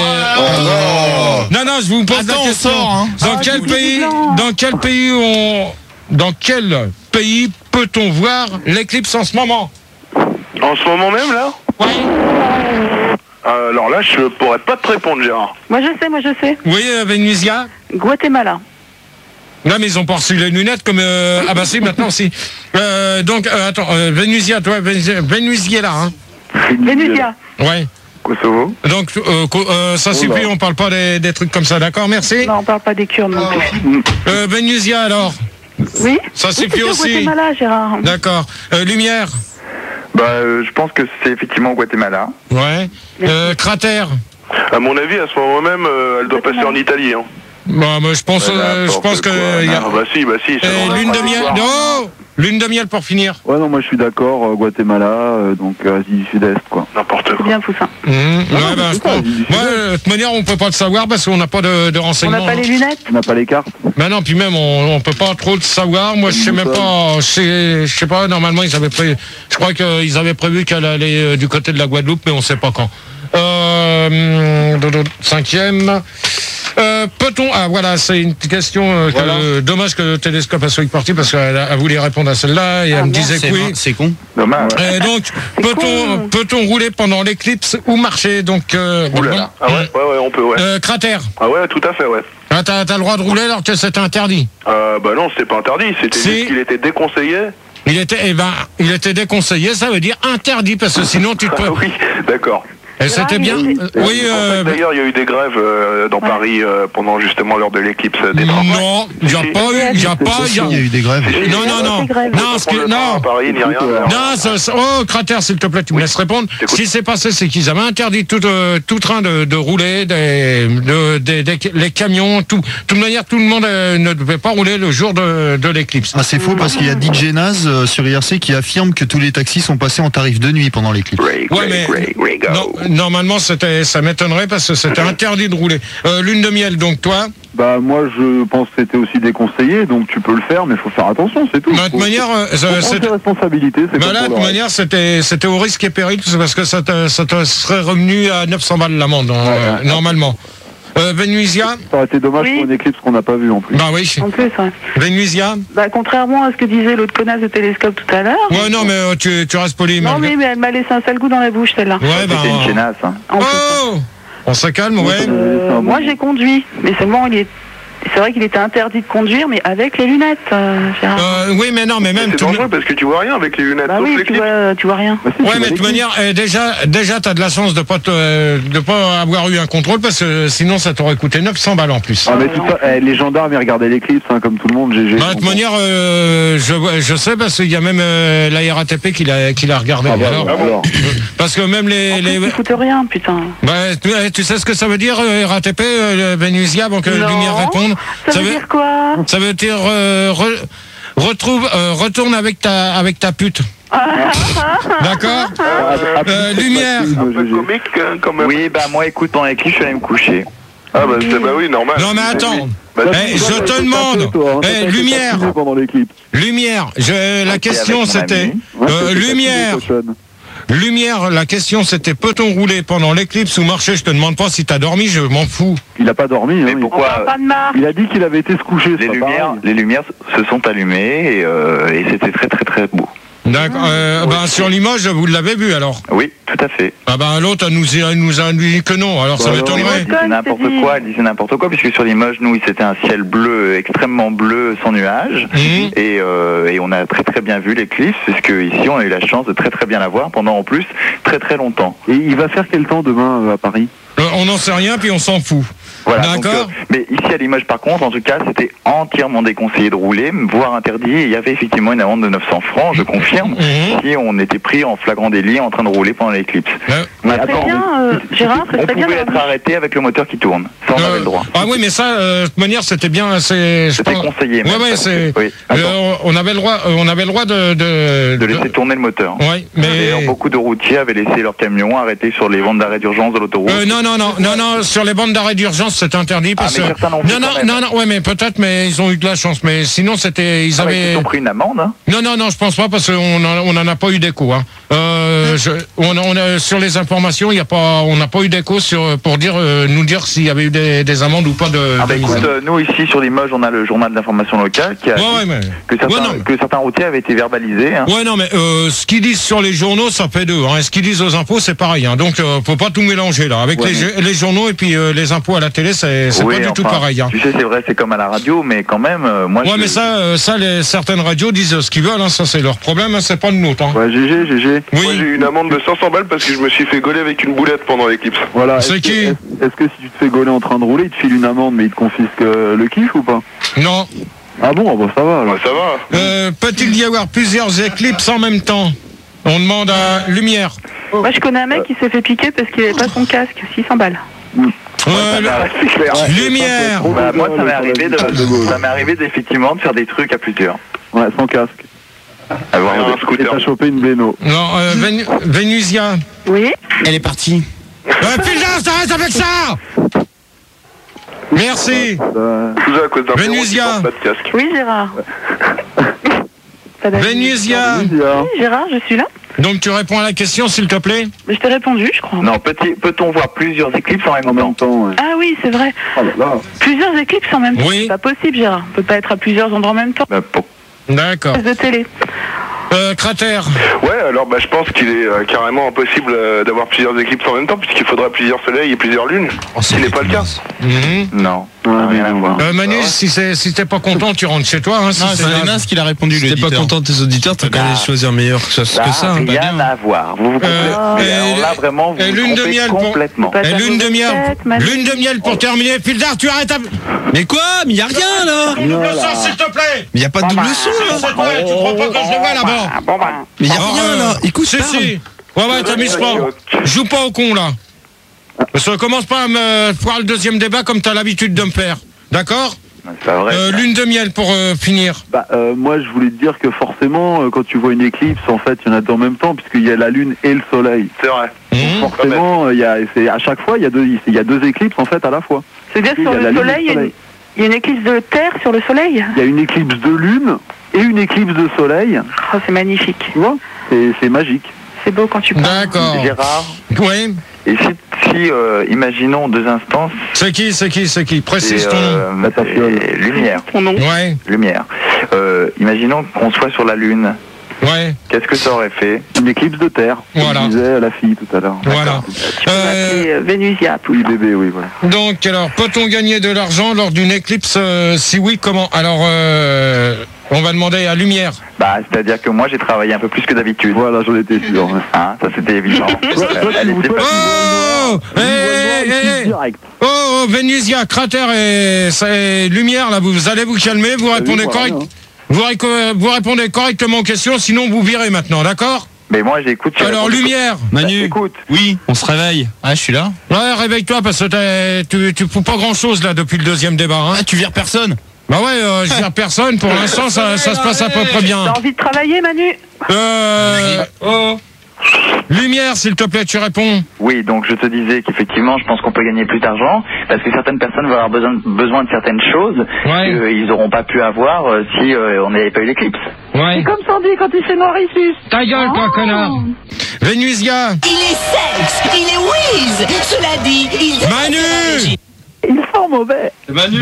Non, non, je vous pose Attends, la on question. sort, hein. Dans Ah, quel du pays, blanc. dans quel pays on, dans quel pays peut-on voir l'éclipse en ce moment? En ce moment même, là Oui. Euh, Alors là, je pourrais pas te répondre, Gérard. Moi je sais, moi je sais. Oui, euh, Vénusia. Guatemala. Non, mais ils ont pas reçu les lunettes comme... euh, Ah bah si, maintenant si. Euh, donc, euh, attends, euh, Vénusia, toi, Vénusia, Vénusia là, hein? Vénusia. Ouais. Kosovo. Donc, euh, co- euh, ça suffit, on parle pas des, des trucs comme ça, d'accord? Merci. Non, on parle pas des Kurdes non plus. Euh, Vénusia, alors? Oui. Ça Oui, suffit c'est au aussi. Guatemala, Gérard. D'accord. Euh, Lumière? Bah, euh, je pense que c'est effectivement au Guatemala. Ouais. Euh, cratère? À mon avis, à ce moment même, euh, elle doit passer en Italie. Hein. Bah, moi, je pense, euh, je pense que... il y a- Ah bah si, bah si. ça Et va. lune de miel... Non! Lune de miel pour finir. Ouais, non, moi je suis d'accord. euh, Guatemala, euh, donc euh, Asie du Sud-Est, quoi. N'importe C'est quoi. bien Poussin. Mmh. Ouais, mais bah, c'est je ça, pense- il- Moi, euh, de toute manière, on peut pas le savoir parce qu'on n'a pas de, de On renseignements. n'a pas les lunettes. On n'a pas les cartes. Bah non, puis même, on, on peut pas trop le savoir. Moi, je sais même pas, je sais, je sais pas, normalement, ils avaient prévu, je crois qu'ils avaient prévu qu'elle allait euh, du côté de la Guadeloupe, mais on sait pas quand. Euh, dodo, cinquième. Euh, peut-on, ah voilà, c'est une question euh, que, Voilà. euh, dommage que le télescope a soit parti parce qu'elle a- elle voulait répondre à celle-là et elle me disait C'est que oui. c'est con. Dommage. Et donc, peut-on, con. peut-on rouler pendant l'éclipse ou marcher? Donc, euh, Ouh là bon. là. Ah ouais, ouais, ouais, on peut, ouais. Euh, cratère. Ah ouais, tout à fait, ouais. Ah, t'as, t'as le droit de rouler alors que c'est interdit. Euh, bah non, c'était pas interdit, c'était Si. juste qu'il était déconseillé. Il était, eh ben, il était déconseillé, ça veut dire interdit parce que sinon tu te Ah peux. oui, d'accord. Et c'était bien. oui. euh, Oui, euh, D'ailleurs, il y a eu des grèves euh, dans Ouais. Paris euh, pendant justement l'heure de l'éclipse des trains. non, il n'y a Si. pas eu, il n'y a pas, il y a- Il y a eu des grèves. non, non, non, Des grèves. non, ce qui- Prendre le train non. à Paris, ni rien. alors. Non, ça- ça- oh, Cratère, s'il te plaît, tu me laisses répondre. Ce t'écoute. qui s'est passé, c'est qu'ils avaient interdit tout, euh, tout train de, de rouler, des, de, des- des- les camions, tout. De toute manière, tout le monde euh, ne devait pas rouler le jour de, de l'éclipse. Ah, c'est faux parce qu'il y a D J Naz euh, sur I R C qui affirme que tous les taxis sont passés en tarif de nuit pendant l'éclipse. Ray, Ouais, Ray, mais Ray, Ray, go. non, normalement, c'était, ça m'étonnerait parce que c'était interdit de rouler. Euh, lune de miel, donc toi, Bah moi je pense que c'était aussi déconseillé, donc tu peux le faire, mais il faut faire attention, c'est tout. de toute Faut- manière, euh, faut ça- prendre c'est- ses responsabilités, c'est bah comme là, de pour toute le manière, c'était, c'était au risque et péril, c'est parce que ça te, ça te serait revenu à neuf cents balles l'amende, hein, euh, normalement. Euh, Vénusia, reste. Ça aurait été dommage Oui. pour une éclipse qu'on n'a pas vue en plus. bah oui. En plus, ouais. Vénusia, Bah, contrairement à ce que disait l'autre connasse de télescope tout à l'heure. ouais, non, mais euh, tu, tu restes poli, Non, malgré- oui, mais elle m'a laissé un sale goût dans la bouche, celle-là. Ouais, bah. C'était une chenasse. Hein. En plus, hein. Oh, on se calme, ouais. Euh, moi, j'ai conduit, mais seulement, il est... c'est vrai qu'il était interdit de conduire, mais avec les lunettes, euh, Gérard. Euh, oui, mais non, mais même C'est tout le- dangereux parce que tu vois rien avec les lunettes. Bah sauf oui, tu l'éclipse. vois, tu vois rien. Bah, si, tu Ouais, vois mais de toute l'éclipse. manière, euh, déjà, déjà, t'as de la chance de pas te, euh, de pas avoir eu un contrôle parce que sinon, ça t'aurait coûté neuf cents balles en plus. Ah, mais tout ça, eh, les gendarmes ils regardaient l'éclipse hein, comme tout le monde, G G. Bah, de toute manière, euh, je, vois- je sais parce qu'il y a même euh, la R A T P qui l'a, qui l'a regardé. Ah, bah, Alors, alors. parce que même les, En plus, les ils foutent rien, putain. bah, tu, tu sais ce que ça veut dire euh, R A T P, euh, Vénusia, avant que Non. Lumière réponde. Ça, veut dire quoi? Ça veut dire euh, re- retrouve, euh, retourne avec ta, avec ta pute. D'accord. Ah, ah, Euh, plus, lumière. c'est Un facile, peu G G. comique hein, quand même. Oui, bah moi, écoute, pendant l'éclipse, je suis allé me coucher. Ah bah, c'est- bah oui, normal. Non mais attends. Bah, Eh, je te demande. Eh, lumière. Pendant l'éclipse. Lumière. Je, la Ok, question avec mon c'était. ami. Ouais, euh, c'est- c'est lumière. des cochonnes. Lumière. La question c'était peut-on rouler pendant l'éclipse ou marcher? Je te demande pas si t'as dormi. Je m'en fous. Il a pas dormi. Mais hein, il- On pourquoi parle pas de marque. Il a dit qu'il avait été se coucher. les c'est pas lumières, pareil. les lumières se sont allumées et, euh, et c'était très très très beau. D'accord. Euh, ben, sur Limoges, vous l'avez vu alors. Oui, tout à fait. Ah ben l'autre elle nous, elle nous a dit que non. Alors ça Bah, alors, m'étonnerait. Elle disait n'importe c'est dit. quoi, elle disait n'importe quoi, puisque sur Limoges, nous, c'était un ciel bleu, extrêmement bleu, sans nuages. Mhm. Et, euh, et on a très très bien vu l'éclipse, puisque ici, on a eu la chance de très très bien la voir pendant en plus très très longtemps. Et il va faire quel temps demain euh, à Paris? Euh, on n'en sait rien puis on s'en fout. Voilà, donc, D'accord. euh, mais ici à Limoges, par contre, en tout cas, c'était entièrement déconseillé de rouler, voire interdit. Et il y avait effectivement une amende de neuf cents francs, je confirme, Mhm. si on était pris en flagrant délit en train de rouler pendant l'éclipse. Euh, Mais Très attends, bien, euh, Gérard, ce on serait bien pouvait d'avoir être arrêté avec le moteur qui tourne. Ça, on euh, avait le droit. Ah oui mais ça, euh, de toute manière c'était bien. C'est. je C'était pense- conseillé. Ouais même, ouais ça. c'est. Oui. Attends, euh, on avait le droit. euh, On avait le droit de. De, de laisser tourner le moteur. Ouais mais. D'ailleurs, beaucoup de routiers avaient laissé leur camion arrêté sur les bandes d'arrêt d'urgence de l'autoroute. Euh, non, non, non, non, non, sur les bandes d'arrêt d'urgence, c'est interdit parce Ah, mais que. certains l'ont fait Non, non, quand même. non, non, ouais, mais peut-être, mais ils ont eu de la chance. Mais sinon, c'était. Ils Ah ouais, avaient. ils ont pris une amende. Hein. Non, non, non, je pense pas parce qu'on en, on en a pas eu d'écho. Hein. Euh, je, on, a- on a, sur les informations, il y a pas, on n'a pas eu d'écho sur pour dire, euh, nous dire s'il y avait eu des, des amendes ou pas de. Ah bah de- écoute, euh, nous ici sur Limoges, on a le journal d'information locale qui a Ouais, dit ouais, mais. que, certains, Ouais, non, mais- que certains routiers avaient été verbalisés. Hein. Ouais, non, mais euh, ce qu'ils disent sur les journaux, ça fait deux. Hein. Et ce qu'ils disent aux infos, c'est pareil. Hein. Donc, euh, faut pas tout mélanger là. Avec Ouais, les, mais- les journaux et puis euh, les infos à la télé, c'est c'est Oui, pas du tout enfin, pareil. Hein. Tu sais, c'est vrai, c'est comme à la radio, mais quand même, euh, moi Ouais, je... mais ça, euh, ça, les, certaines radios disent ce qu'ils veulent. Hein. Ça, c'est leur problème. Hein. C'est pas le nôtre. Hein. Ouais, G G, G G. Oui. Moi, j'ai eu une amende de cinq cents balles parce que je me suis fait gauler avec une boulette pendant l'éclipse. Voilà. C'est Est-ce que- qui est-ce- Est-ce que si tu te fais gauler en train de rouler, il te file une amende, mais il te confisque euh, le kiff ou pas? Non. Ah bon, ah bah ça va. alors. Ouais, ça va. Euh, peut-il y avoir plusieurs éclipses en même temps? On demande à Lumière. Moi, je connais un mec qui s'est fait piquer parce qu'il n'avait pas son casque, six cents balles. Euh, le- Ah, c'est clair. Lumière. Bah, moi, ça m'est Sur la arrivé, de, vitesse de Gaulle. ça m'est arrivé d'effectivement de faire des trucs à plusieurs. Ouais, sans casque. Avoir Ouais, un un Et scooter. t'as chopé une béno. Non, euh, Ven- Vénusia. Oui. Elle est partie. Euh, putain, t'arrêtes avec ça. Merci. Euh, Tout ça à cause d'un Vénusia. héros qui porte pas de casque. Oui, Gérard. Pas d'avis. Vénusia. oui, Zia. Oui, Gérard, je suis là. Donc tu réponds à la question, s'il te plaît. Mais je t'ai répondu, je crois. Non, petit- peut-on voir plusieurs éclipses en même En temps? même temps, ouais. Ah oui, c'est vrai. Oh là là. Plusieurs éclipses en même temps. Oui. C'est pas possible, Gérard. On peut pas être à plusieurs endroits en même temps. Bah, pour- D'accord. De télé. Euh, Cratère. Ouais, alors bah, je pense qu'il est euh, carrément impossible euh, d'avoir plusieurs éclipses en même temps, puisqu'il faudra plusieurs soleils et plusieurs lunes. Ce n'est pas le cas. Mhm. Non, Ouais, ça n'a rien mais à non. voir. Euh, Manu, si c'est si t'es pas content, tu rentres chez toi. Hein, si Non, c'est c'est là- Lénas qui l'a répondu, Si t'es pas l'auditeur. content de tes auditeurs, t'as qu'à aller choisir meilleur que ça. Ça que ça n'a hein. rien à voir. Vous vous comprenez Euh, Et alors et- là, vraiment, vous et vous lune de trompez miel pour- complètement. Pas Et ta lune de mauvaise miel. tête, Manu. Lune de miel pour terminer. Pildar, tu arrêtes à. Mais quoi? Mais y a rien là. Ton double sens, s'il te plaît. Mais y a pas de double son là. C'est toi, tu crois pas que je le vois là-bas? Bon, bah. Mais y a Alors, rien euh, là. Écoute, Si, parle. si. Ouais, ouais, t'amuses pas. Joue pas au con, là. Parce que commence pas à me faire le deuxième débat comme t'as l'habitude de me faire. D'accord? C'est pas vrai. euh, Lune de miel pour euh, finir. Bah, euh, moi, je voulais te dire que forcément, euh, quand tu vois une éclipse, en fait, il y en a deux en même temps, puisqu'il y a la Lune et le Soleil. C'est vrai. Mhm. Forcément, il y a, c'est, à chaque fois, il y, a deux, il y a deux éclipses, en fait, à la fois. C'est-à-dire Il y sur a la le Lune et soleil, il y a une- Soleil. il y a une éclipse de terre sur le soleil. Il y a une éclipse de Lune et une éclipse de Soleil. Oh, c'est magnifique. Tu vois, c'est, c'est magique. C'est beau quand tu parles. D'accord. Gérard, Oui. et si, si euh, imaginons deux instants, C'est qui, c'est qui, c'est qui? Précise c'est ton nom. euh, La tafiole. c'est lumière, Ton nom. Ouais, lumière. Euh, imaginons qu'on soit sur la Lune. ouais, Qu'est-ce que ça aurait fait? Une éclipse de terre, comme Voilà. disait la fille tout à l'heure. voilà. Tu peux Euh, m'appeler euh, Vénusia. Oui, bébé, oui, voilà. donc, alors, peut-on gagner de l'argent lors d'une éclipse? euh, Si oui, comment? Alors, euh, on va demander à Lumière. Bah, c'est-à-dire que moi j'ai travaillé un peu plus que d'habitude. Voilà, j'en étais sûr. ouais. Hein, ça c'était évident. Toi, toi, Elle tu vous- était toi, pas- Oh! tu Eh, vois eh, le eh, direct. Oh, oh, Vénusia, Cratère et, et Lumière, là, vous allez vous calmer, vous répondez voilà, correct, hein. vous, réco- vous répondez correctement aux questions, sinon vous virez maintenant, d'accord? Mais moi j'écoute. tu Alors, réponds- Lumière, Manu. Écoute. Oui, on se réveille. Ah, je suis là. ouais, réveille-toi parce que t'es- tu, tu fous pas grand-chose là depuis le deuxième débat, hein? Ah, tu vires personne. Bah ouais, euh, je vire personne, pour l'instant ça, ça se passe à peu près bien. T'as envie de travailler, Manu? Euh, Oh. Lumière, s'il te plaît, tu réponds. Oui, donc je te disais qu'effectivement, je pense qu'on peut gagner plus d'argent parce que certaines personnes vont avoir besoin, besoin de certaines choses Ouais. qu'ils n'auront pas pu avoir euh, si euh, on n'avait pas eu l'éclipse. Ouais. Comme Sandy quand il fait noir ici. Ta gueule, toi, connard. Vénusia. Il est sexe, il est whiz. Cela dit, il... Manu. Ils sont mauvais. Manu.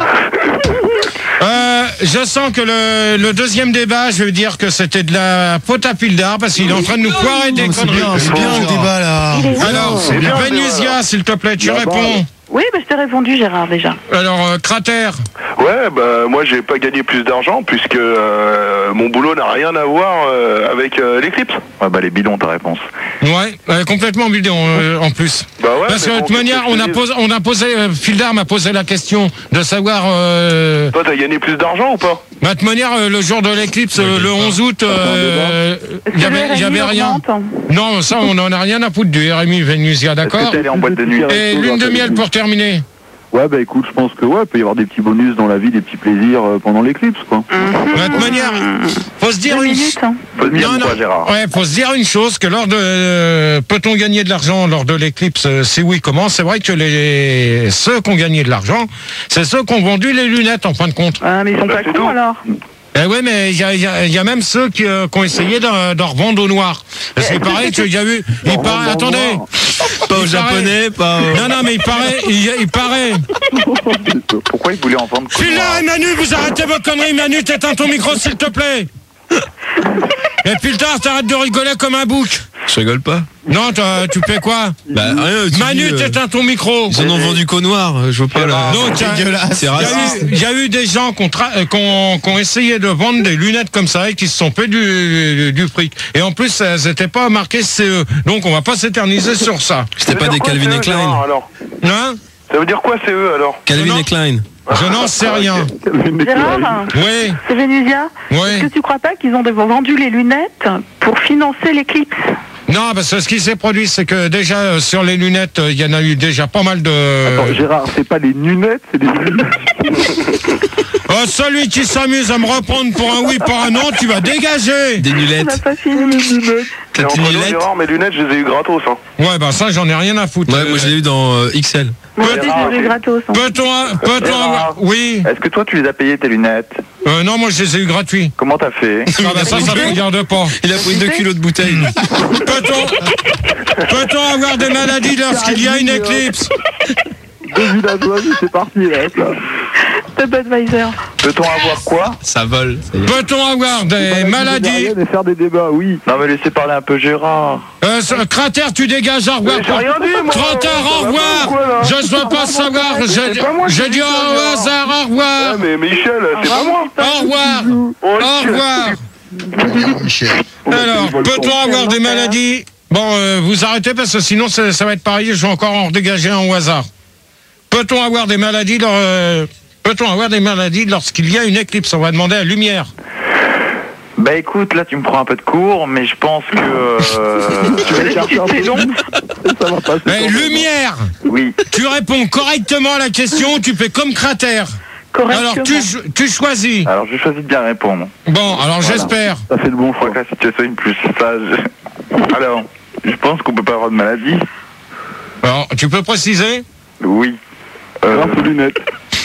Euh, je sens que le, le deuxième débat, je veux dire que c'était de la faute à Pildar parce qu'il est en train de nous foirer des Non, c'est conneries. bien, c'est bien le débat là. Alors, C'est bien, Vénusia, s'il te plaît, tu réponds. Oui, bah, je t'ai répondu, Gérard, déjà. Alors, euh, Cratère. Ouais, bah moi j'ai pas gagné plus d'argent puisque euh, mon boulot n'a rien à voir euh, avec euh, l'éclipse. Ouais, bah les bidons, ta réponse. Ouais, euh, complètement bidon euh, en plus. Bah ouais. Parce que mais de bon, toute manière, qu'est-ce que on a je posé, on a posé, euh, Pildar m'a posé la question de savoir. Euh, Toi, t'as gagné plus d'argent ou pas? bah, de toute manière, euh, le jour de l'éclipse, euh, le onze août, euh, il y avait, il y avait rien. Non, ça, on en a rien à foutre du R M I Vénusia, Est-ce d'accord. que t'es allé en boîte de nuit? Et lune de miel pour terminer. Ouais, bah écoute, je pense que ouais, il peut y avoir des petits bonus dans la vie, des petits plaisirs euh, pendant l'éclipse, quoi. De toute manière, faut se dire Deux une. minutes, hein. Faut se dire Non, quoi, non. Gérard? Ouais, faut se dire une chose, que lors de euh, peut-on gagner de l'argent lors de l'éclipse? euh, Si oui, comment? C'est vrai que les ceux qui ont gagné de l'argent, c'est ceux qui ont vendu les lunettes en fin de compte. Ah, mais ils sont Bah, pas c'est cons, tout. alors. Eh ouais, mais il y a, il y a- il y a même ceux qui, euh, qui ont essayé d'en d'en revendre au noir. Parce qu'il paraît qu'il y a eu, il paraît, attendez, Pas au Il paraît- japonais, pas au... non non mais il paraît, il, il paraît. Pourquoi ils voulaient en vendre? Philard et Manu, vous arrêtez vos conneries, Manu, t'éteins ton micro s'il te plaît. Et puis le tard, t'arrêtes de rigoler comme un bouc. Je rigole pas. Non, toi, tu fais quoi? Bah rien, tu Manu, dis, euh, t'éteins ton micro. ils en ont vendu qu'au noir, je vois pas là. Donc, il y a- C'est il y a raciste. eu- il y a eu des gens qui ont, tra- euh, qui ont- qui ont essayé de vendre des lunettes comme ça et qui se sont fait du, du fric. Et en plus, elles n'étaient pas marquées C E. Donc, on va pas s'éterniser sur ça. C'était Ça pas veut des dire quoi, Calvin C E, et Klein. Gérard, alors Hein? Ça veut dire quoi c'est eux alors? Calvin Non. et Klein. Je n'en sais rien. Gérard, Oui, c'est Vénusia. Est-ce oui. que tu crois pas qu'ils ont vendu les lunettes pour financer l'éclipse? Non, parce que ce qui s'est produit, c'est que déjà, euh, sur les lunettes, euh, il y en a eu déjà pas mal de... Attends, Gérard, c'est pas les lunettes, c'est des lunettes. Oh, celui qui s'amuse à me reprendre pour un oui, pour un non, tu vas dégager. Des On n'a nulettes. pas fini. Et T'as entre tes nous, nulettes? Gérard, mes lunettes, je les ai eu gratos. Hein. Ouais, bah ça, j'en ai rien à foutre. Ouais, moi je l'ai eu dans euh, X L. Moi aussi, Gérard, je les ai gratos. hein. Peut-on peut-on Gérard. avoir... Oui. Est-ce que toi, tu les as payées, tes lunettes? Euh, non, moi, je les ai eu gratuits. Comment t'as fait? Ah bah ça, ça ne regarde pas. Il a pris deux kilos de bouteille. Peut-on peut-on avoir des maladies lorsqu'il y a une éclipse? Deux villageois, c'est parti là. ça. De Budweiser. Peut-on avoir quoi? Ça vole. ça y est. Peut-on avoir des maladies? Et faire des débats, oui. Non, mais laissez parler un peu Gérard. euh, ce- Cratère, tu dégages, au revoir. Mais j'ai rien dit, moi. Cratère, au Ça va revoir. pas ou quoi, là? Je ne veux pas savoir. c'est J'ai pas moi qui j'ai dis dit ça, au Gérard. hasard, au revoir. Ah, mais Michel, c'est pas moi. Au revoir. Oh, Au revoir. Michel. Alors, peut-on avoir des maladies? Bon, euh, vous arrêtez parce que sinon ça, ça va être pareil, je vais encore en dégager un au hasard. Peut-on avoir des maladies lors- euh, peut-on avoir des maladies lorsqu'il y a une éclipse? On va demander à Lumière. Bah écoute, là tu me prends un peu de cours, mais je pense que... euh, Tu vas chercher un peu long. Ça va passer. Eh, Lumière, Oui. tu réponds correctement à la question, tu fais comme Cratère. Correctement. Alors tu, cho- tu choisis. Alors je choisis de bien répondre. Bon, alors j'espère. Ça fait le bon Je crois choix. que la situation est plus sage. Alors, je pense qu'on peut pas avoir de maladie. Alors, tu peux préciser? Oui. Euh, Grâce aux lunettes.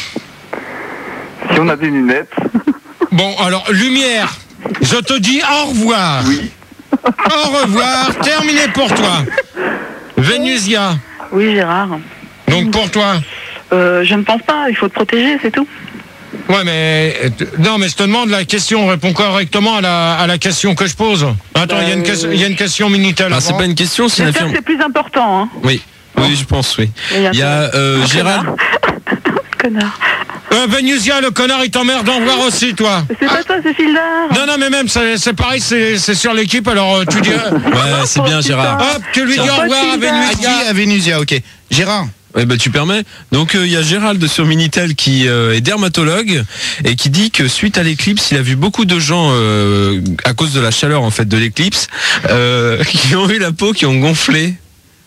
si on a des lunettes, Bon, alors Lumière, je te dis au revoir. oui. Au revoir, terminé pour toi. Vénusia, Oui, Gérard. donc pour toi. Euh, je ne pense pas, il faut te protéger, c'est tout. Ouais, mais euh, t- non, mais je te demande la question. Réponds correctement à la, à la question que je pose. Attends, il y a une question, il y a une question minitel. Ah, c'est avant. pas une question, c'est une J'espère que affirmation. c'est plus important. Hein. Oui, oui, je pense, oui. Il y a euh, Gérald. Connard. Euh, Vénusia, le connard, il t'emmerde d'en voir aussi, toi. C'est pas toi, c'est Fildar. Non, non, mais même, c'est c'est pareil, c'est c'est sur l'équipe. Alors, euh, tu dis, euh, Ouais, c'est bien, Gérard. hop, tu lui dis au Pas revoir à Tilda. À qui? Vénusia. À Vénusia, ok. Gérard. Ouais, bah, tu permets. Donc il y a Gérald sur Minitel qui euh, est dermatologue et qui dit que suite à l'éclipse, il a vu beaucoup de gens euh, à cause de la chaleur en fait de l'éclipse euh, qui ont eu la peau qui ont gonflé.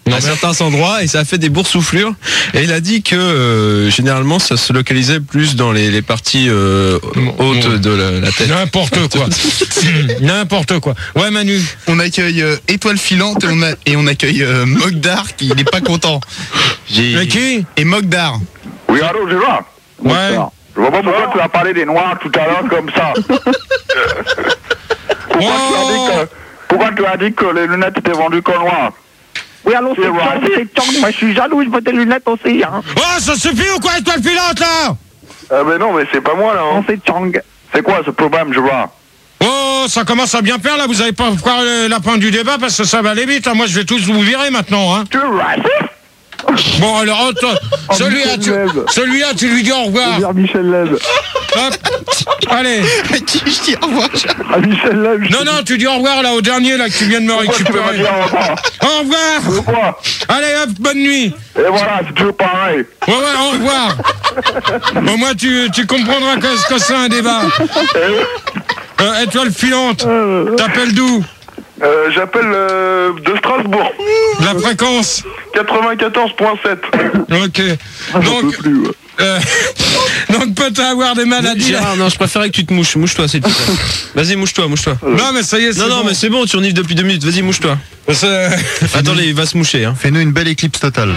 à certains endroits et ça a fait des boursouflures. Et il a dit que euh, généralement ça se localisait plus dans les, les parties euh, hautes de la, la tête. N'importe quoi. N'importe quoi. Ouais, Manu. On accueille euh, Étoile Filante et on, a, et on accueille euh, Mogdar qui n'est pas content. J'ai... Mais qui? Et Mogdar. Oui, allô, Gérard. Ouais. Je vois pas pourquoi tu as parlé des noirs tout à l'heure comme ça. Pourquoi, Oh. tu as dit que, pourquoi tu as dit que les lunettes étaient vendues qu'en noir? Oui, alors c'est C'est Chang, vrai. c'est Chang. Moi, je suis jaloux, je veux des lunettes aussi. Hein. Oh, ça suffit ou quoi, étoile filante, là? Ah ben non, mais c'est pas moi là. Non, Hein. c'est Chang. C'est quoi ce problème, Gérard? Oh, ça commence à bien faire, là. Vous allez pas voir le- la fin du débat parce que ça va aller vite. Hein. Moi, je vais tous vous virer maintenant, hein. Tu es raciste? Bon, alors, oh, toi, celui-là, tu, Michel Leb. celui-là, tu lui dis au revoir. Dire Michel Leb. Hop. Allez. Qui je dis au revoir. Ah, Michel Leb. je Non, te non, tu dis au revoir, là, au dernier, là, que tu viens de me Pourquoi tu peux me récupérer. dire au revoir? Au revoir. Pourquoi? Allez, hop, bonne nuit. Et voilà, c'est toujours pareil. Ouais, ouais, au revoir. Au moins, tu, tu comprendras que, ce que c'est un débat. Euh, étoile filante, t'appelles d'où? Euh, J'appelle euh, de Strasbourg. La fréquence. quatre-vingt-quatorze virgule sept. Ok. Donc, plus, ouais. euh, donc peut-être avoir des maladies. Gérard, non, je préférais que tu te mouches. Mouche-toi, s'il te plaît. Vas-y, mouche-toi, mouche-toi. Non, mais ça y est, c'est Non, non, bon. mais c'est bon, tu renifles depuis deux minutes. Vas-y, mouche-toi. C'est- Attendez, il va se moucher. Hein. Fais-nous une belle éclipse totale.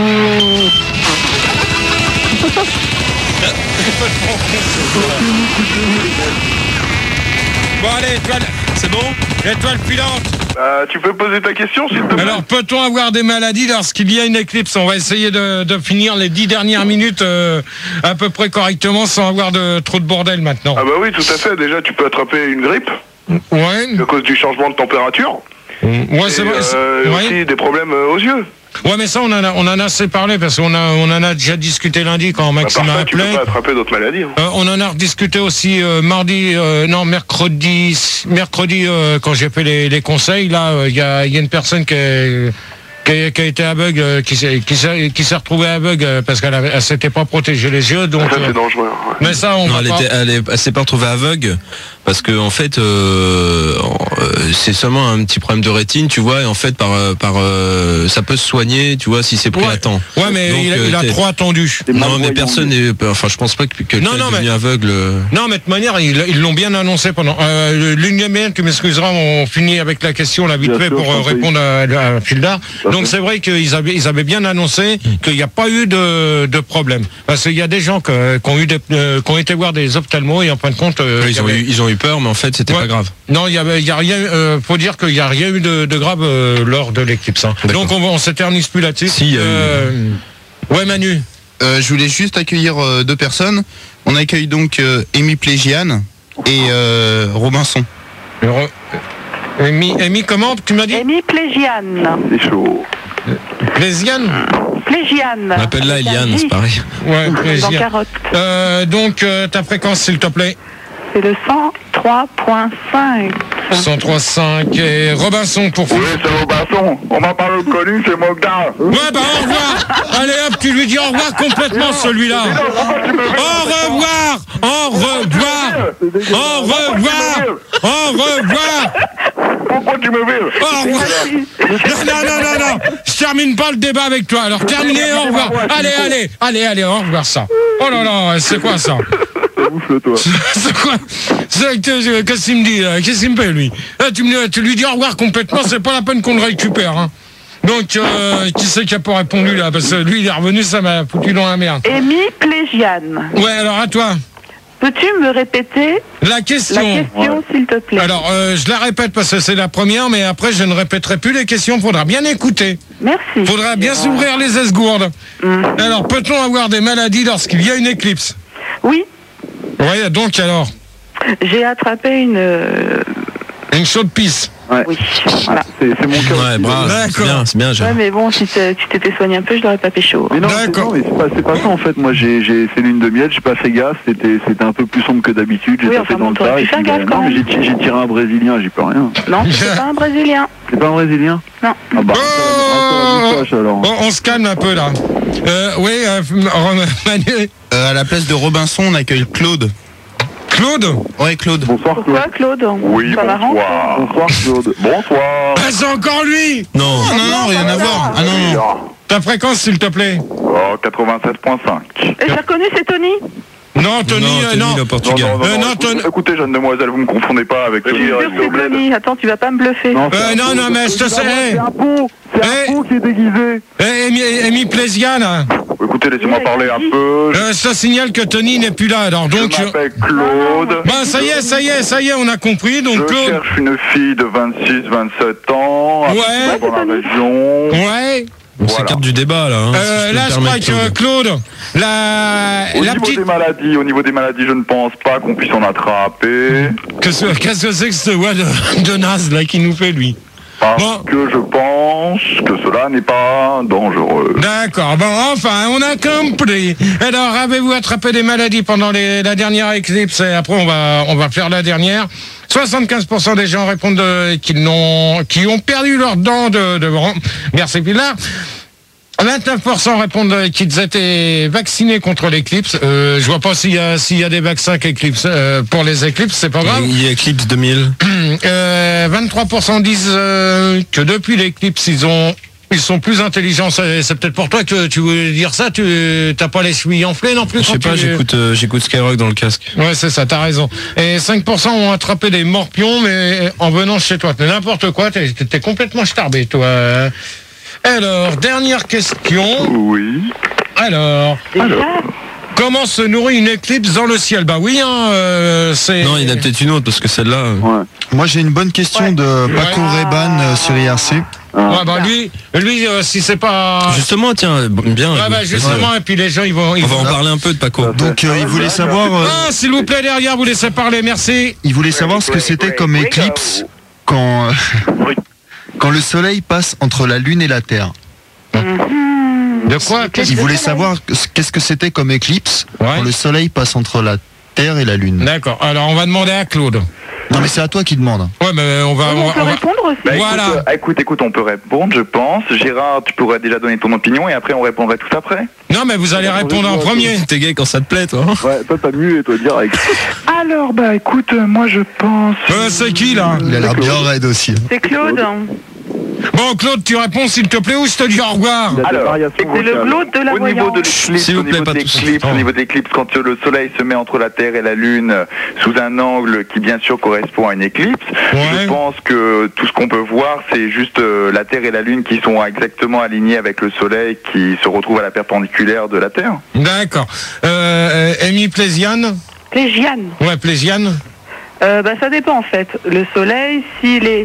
Bon, allez, étoile. C'est bon? Étoile filante. Euh, tu peux poser ta question, s'il te plaît? Alors, peut-on avoir des maladies lorsqu'il y a une éclipse? On va essayer de, de finir les dix dernières minutes euh, à peu près correctement sans avoir de trop de bordel maintenant. Ah bah oui, tout à fait. Déjà, tu peux attraper une grippe Ouais. à cause du changement de température. Ouais, c'est Et, vrai. c'est- euh, ouais. aussi des problèmes euh, aux yeux. Ouais, mais ça, on en a, on en a assez parlé parce qu'on a, on en a déjà discuté lundi quand À Maxime part a ça, tu peux appelé. pas attraper d'autres maladies. hein. Euh, on en a rediscuté aussi euh, mardi, euh, non mercredi, mercredi euh, quand j'ai fait les, les conseils. Là, euh, il y, a, y a une personne qui, est, qui, a, qui a été aveugle, euh, qui s'est qui s'est qui s'est retrouvée aveugle euh, parce qu'elle avait- elle s'était pas protégé les yeux. Donc, Ça, euh, c'est dangereux. ouais. mais ça, on Non, va elle, pas. était, elle, est- elle s'est pas retrouvée aveugle parce que en fait euh, euh, c'est seulement un petit problème de rétine, tu vois, et en fait par par euh, ça peut se soigner, tu vois, si c'est pris Ouais. à temps. Ouais, mais Donc, il, a, euh, il a t'es- trop attendu. T'es Non, mais malvoyant. personne n'est. Enfin, je pense pas que quelqu'un Non, non, est devenu mais- aveugle. euh. Non, mais de toute manière, ils ils l'ont bien annoncé pendant. Euh, L'une des miennes, tu m'excuseras, on finit avec la question là vite Bien fait sûr, pour je euh, t'en prie. répondre à, à Fildar. Tout à Donc fait. c'est vrai qu'ils avaient, ils avaient bien annoncé qu'il n'y a pas eu de, de problème. Parce qu'il y a des gens que- qui ont eu des, euh, qui ont été voir des ophtalmos et en fin de compte. euh, Ouais, il y ils, ont avait- eu, ils ont eu peur, mais en fait, c'était Ouais. pas grave. Non, il y avait, il y a rien. Euh, faut dire qu'il n'y a rien eu de, de grave euh, lors de l'éclipse. Hein. D'accord. Donc on, on s'éternise plus là-dessus. Si, il y a eu- Euh, Ouais, Manu. Euh, je voulais juste accueillir euh, deux personnes. On accueille donc euh, Amy Plégiane et euh, Robinson. Re- Amy, Amy, comment tu m'as dit? Amy Plégiane. C'est chaud. Plésiane. Plégiane. On appelle là Eliane, c'est pareil. Ouais, Dans Plésiane. carotte. Euh, donc euh, ta fréquence, s'il te plaît. C'est le cent trois point cinq. cent trois virgule cinq et Robinson pour Oui, c'est Robinson. On m'a pas reconnu, c'est Mogdar. Ouais, bah au revoir. Allez hop, tu lui dis au revoir complètement celui-là. Au revoir. Au revoir. Au revoir. Au revoir. Pourquoi tu me veux? Au revoir. Non, non, non, non, non. Je termine pas le débat avec toi. Alors terminé, au revoir. Allez, allez, allez, allez, au revoir ça. Oh là là, c'est quoi ça? Oufle-toi. C'est quoi? C'est- Qu'est-ce qu'est-ce qu'il me dit là? Qu'est-ce qu'il me fait lui? Là, tu, me, tu lui dis au revoir complètement, c'est pas la peine qu'on le récupère. Hein. Donc, euh, qui c'est qui a pas répondu là? Parce que lui, il est revenu, ça m'a foutu dans la merde. Amy Plégiane. Ouais, alors à toi. Peux-tu me répéter La question. la question, s'il te plaît? Alors, euh, je la répète parce que c'est la première, mais après, je ne répéterai plus les questions. Faudra bien écouter. Merci. Faudra bien s'ouvrir les esgourdes. Alors, peut-on avoir des maladies lorsqu'il y a une éclipse? Oui, Ouais, donc alors, j'ai attrapé une... euh, une chaude pisse. Oui, voilà. C'est c'est mon cas. Ouais, aussi. bravo, c'est D'accord. bien, c'est bien, Ouais, Gérard. mais bon, si t'es- tu t'étais soigné un peu, je l'aurais pas pécho. Mais non, c'est D'accord. non, mais c'est pas, c'est pas ça en fait. Moi j'ai j'ai fait lune de miel, j'ai pas fait gaffe, c'était c'était un peu plus sombre que d'habitude, j'ai Oui, pas enfin fait dans bon, le t'aurais tas. pu et faire puis, gaffe, euh, quand non, mais même. j'ai j'ai tiré un brésilien, j'y peux rien. Non, c'est pas un Brésilien. C'est pas un brésilien? Non. Ah bah, Oh, un peu la moustache, alors. Bon, on se calme un peu là. Euh, oui, euh, Manu. Euh, à la place de Robinson, on accueille Claude. Claude. Ouais, Claude. Bonsoir Claude. Pourquoi, Claude? Oui, Ça m'arrange. bonsoir. Bonsoir Claude. Bonsoir. Ah, c'est encore lui. Non, non, non, rien à voir. Ah non, non. Ta fréquence, s'il te plaît. Oh, quatre-vingt-sept point cinq. Et j'ai reconnu, c'est Tony. Non, Tony, non, euh, Tony, non. le Portugal. Non, non, non, Euh, non, non, écoutez, Tony- écoutez, jeune demoiselle, vous me confondez pas avec Tony. Vas-y, Je reste suis au bled. Tony. Attends, tu vas pas me bluffer. Euh, non, non, mais je te sais. C'est un pot. C'est Eh. un pot qui est déguisé. Eh, Amy, Amy Plesian, Écoutez, laissez-moi Ouais, parler un vas-y. peu. euh, je te signale que Tony n'est plus là, alors donc... Je m'appelle Claude. Bah ça y est, ça y est, ça y est, on a compris, donc Je Claude... cherche une fille de vingt-six vingt-sept ans, Ouais. habitante dans la région. Ouais. On Voilà. s'écarte du débat là. Hein, Euh, si je là, peux je me crois permettre, que Claude. Claude, la, Au la niveau petite... des maladies, au niveau des maladies, je ne pense pas qu'on puisse en attraper. Qu'est-ce que qu'est-ce que c'est que ce ouais de, de naze là qui nous fait lui? Parce Bon. que je pense que cela n'est pas dangereux. D'accord, bon, enfin, on a compris. Alors, avez-vous attrapé des maladies pendant les- la dernière éclipse? Et après, on va, on va faire la dernière. soixante-quinze pour cent des gens répondent euh, qu'ils n'ont, qui ont perdu leurs dents de, devant. Merci, Pilar. vingt-neuf pour cent répondent euh, qu'ils étaient vaccinés contre l'éclipse. Euh, je vois pas s'il y a, s'il y a des vaccins qu'éclipse, euh, pour les éclipses, c'est pas grave. Il y a Eclipse deux mille. Euh, vingt-trois pour cent disent euh, que depuis l'éclipse, ils ont, ils sont plus intelligents. C'est, c'est peut-être pour toi que tu voulais dire ça. Tu t'as pas les chevilles enflées non plus. Je sais quand pas, tu- j'écoute euh, j'écoute Skyrock dans le casque. Ouais, c'est ça. T'as raison. Et cinq pour cent ont attrapé des morpions, mais en venant chez toi. T'es n'importe quoi. T'es, t'es complètement starbé, toi. Alors, dernière question. Oui. Alors, Déjà. comment se nourrit une éclipse dans le ciel? Bah oui, hein, euh, c'est. Non, il y en a peut-être une autre parce que celle-là. euh, Ouais. Moi, j'ai une bonne question Ouais. de Paco Ouais. Reban euh, sur I R C. Ouais, bah lui, lui, euh, si c'est pas. Justement, tiens, euh, bien. Ouais, bah Hugo, justement, et puis les gens, ils vont. Ils on va vont... en parler un peu de Paco. Donc, euh, il voulait savoir, euh, Ah, s'il vous plaît, derrière, vous laissez parler, merci. il voulait savoir ce que c'était comme éclipse quand, euh, quand le Soleil passe entre la Lune et la Terre. De quoi? Il voulait savoir qu'est-ce que c'était comme éclipse Ouais. quand le Soleil passe entre la Terre et la Lune. D'accord, alors on va demander à Claude. Non, mais c'est à toi qui demande. Ouais, mais on va. On, on va- peut on va- répondre aussi. Bah, Voilà. écoute, euh, écoute, écoute, on peut répondre, je pense. Gérard, tu pourrais déjà donner ton opinion et après on répondrait tous après. Non, mais vous allez répondre en premier. T'es gay quand ça te plaît, toi. Ouais, toi t'as mieux et toi direct. Alors, bah écoute, euh, moi je pense... Euh, c'est qui là? Il a l'air bien raide aussi. C'est Claude. Bon, Claude, tu réponds s'il te plaît ou je te dis au revoir? Il y a des Alors, variations C'est le vocales. Claude de la Au niveau voyance. de l'éclipse, S'il au vous plaît, niveau pas de tous. l'éclipse, Oh. au niveau de l'éclipse, quand euh, le soleil se met entre la Terre et la Lune euh, sous un angle qui bien sûr correspond à une éclipse, Ouais. je pense que tout ce qu'on peut voir, c'est juste euh, la Terre et la Lune qui sont exactement alignés avec le soleil qui se retrouve à la perpendiculaire de la Terre. D'accord. Euh, euh, Amy Plesian? Plégiane. Ouais, Plesian. Euh, bah, ça dépend en fait. Le soleil, s'il est,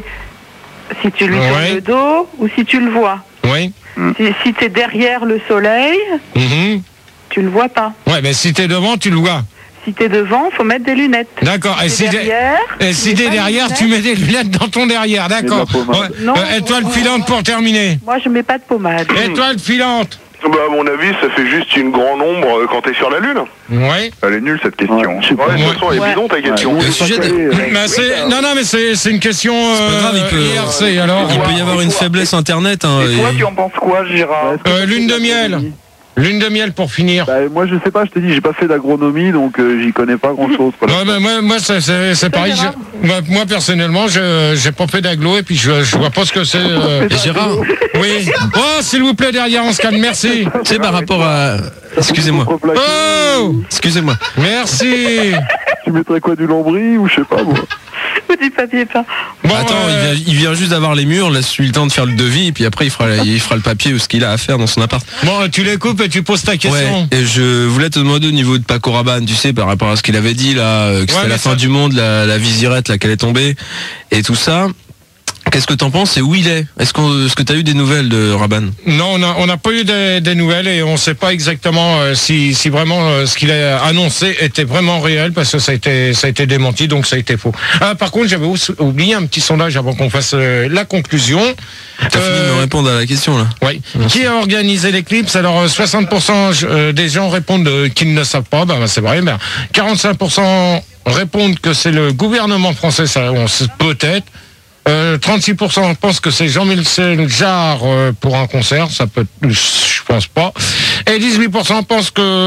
si tu lui Ouais. tournes le dos ou si tu le vois. Oui. Si, si tu es derrière le soleil, Mhm. tu le vois pas. Ouais, mais si t'es devant, tu le vois. Si tu es devant, faut mettre des lunettes. D'accord. Et Si si t'es t'es derrière, et tu si mets t'es pas de derrière, lunettes. tu mets des lunettes dans ton derrière, d'accord. Et de la pommade. Non. Euh, étoile filante pour terminer. Moi, je mets pas de pommade. Étoile filante. Bah, à mon avis, ça fait juste une grande ombre euh, quand t'es sur la Lune. Ouais. Elle est nulle cette question. Ouais, je sais pas. Ouais, de toute façon, elle est Ouais. bidon ta question. Ouais, Le sujet de- euh, Bah, c'est... Non, non, mais c'est, c'est une question C'est pas grave, il peut- I R C, alors. Il peut y avoir une faiblesse internet. Hein, Et toi, et- tu en penses quoi, Gérard? est-ce que Euh, t'as lune fait de miel. l'agronomie Lune de miel pour finir. Bah, moi je sais pas, je te dis, j'ai pas fait d'agronomie donc euh, j'y connais pas grand chose. Ouais, bah, moi, moi c'est, c'est, c'est pareil. Gérard je- moi, moi, personnellement, je j'ai pas fait d'aglo et puis je, je vois pas ce que c'est. euh, Et Gérard, Oui. Oh, s'il vous plaît, derrière, on se calme. Merci. tu sais, par rapport à. Excusez-moi. Oh, Excusez-moi. merci. Tu mettrais quoi, du lambris ou je sais pas moi. Ou du papier peint. Bon, Attends, euh, il, vient, il vient juste d'avoir les murs, laisse-lui le temps de faire le devis, et puis après il fera, il fera le papier ou ce qu'il a à faire dans son appart. bon, tu les coupes et tu poses ta Ouais, question. et je voulais te demander au niveau de Paco Rabanne, tu sais, par rapport à ce qu'il avait dit là, euh, que Ouais, c'était mais la ça- fin du monde, la, la visirette là qu'elle est tombée, et tout ça. Qu'est-ce que t'en penses et où il est? Est-ce qu'on, est-ce que t'as eu des nouvelles de Rabanne? Non, on n'a on n'a pas eu des, des nouvelles et on ne sait pas exactement euh, si, si vraiment euh, ce qu'il a annoncé était vraiment réel parce que ça a été, ça a été démenti, donc ça a été faux. Ah, par contre, j'avais ous- oublié un petit sondage avant qu'on fasse euh, la conclusion. T'as fini de Euh, me répondre à la question là. Oui. Qui a organisé l'éclipse? Alors, euh, soixante pour cent euh, des gens répondent euh, qu'ils ne savent pas. Ben, ben, c'est vrai. Ben, quarante-cinq pour cent répondent que c'est le gouvernement français. Ça, on sait peut-être. Euh, trente-six pour cent pensent que c'est Jean-Michel Jarre euh, pour un concert. Ça peut, je pense pas. Et dix-huit pour cent pensent que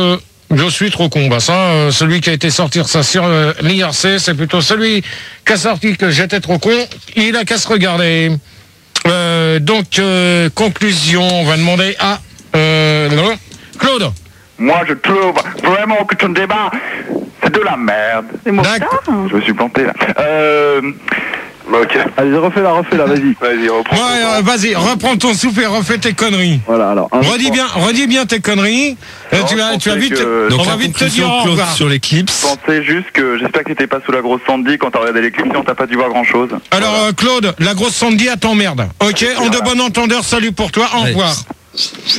Je suis trop con. Bah ça, euh, celui qui a été sortir ça sur euh, l'I R C, c'est plutôt celui qui a sorti que j'étais trop con. Il a qu'à se regarder. Euh, donc, euh, conclusion, on va demander à euh, non, Claude. Moi, je trouve vraiment que ton débat, c'est de la merde. C'est moi. D'accord. Je me suis planté, là. Euh... Ok. Allez, refais-la, refais-la, vas-y. Vas-y, reprends. Ouais, euh, vas-y, reprends ton souffle et refais tes conneries. Voilà, alors. un, Redis trois. bien, redis bien tes conneries. Euh, Non, tu je vas, tu vas pensais vite. que- Donc on va la vite te dire conclusion au Claude revoir. sur l'éclipse. Je pensais juste que j'espère que t'étais pas sous la grosse Sandy quand t'as regardé l'éclipse, sinon t'as pas dû voir grand chose. Alors euh, Claude, la grosse Sandy, elle t'emmerde. Ok, en de bon entendeur, salut pour toi, au Allez. revoir.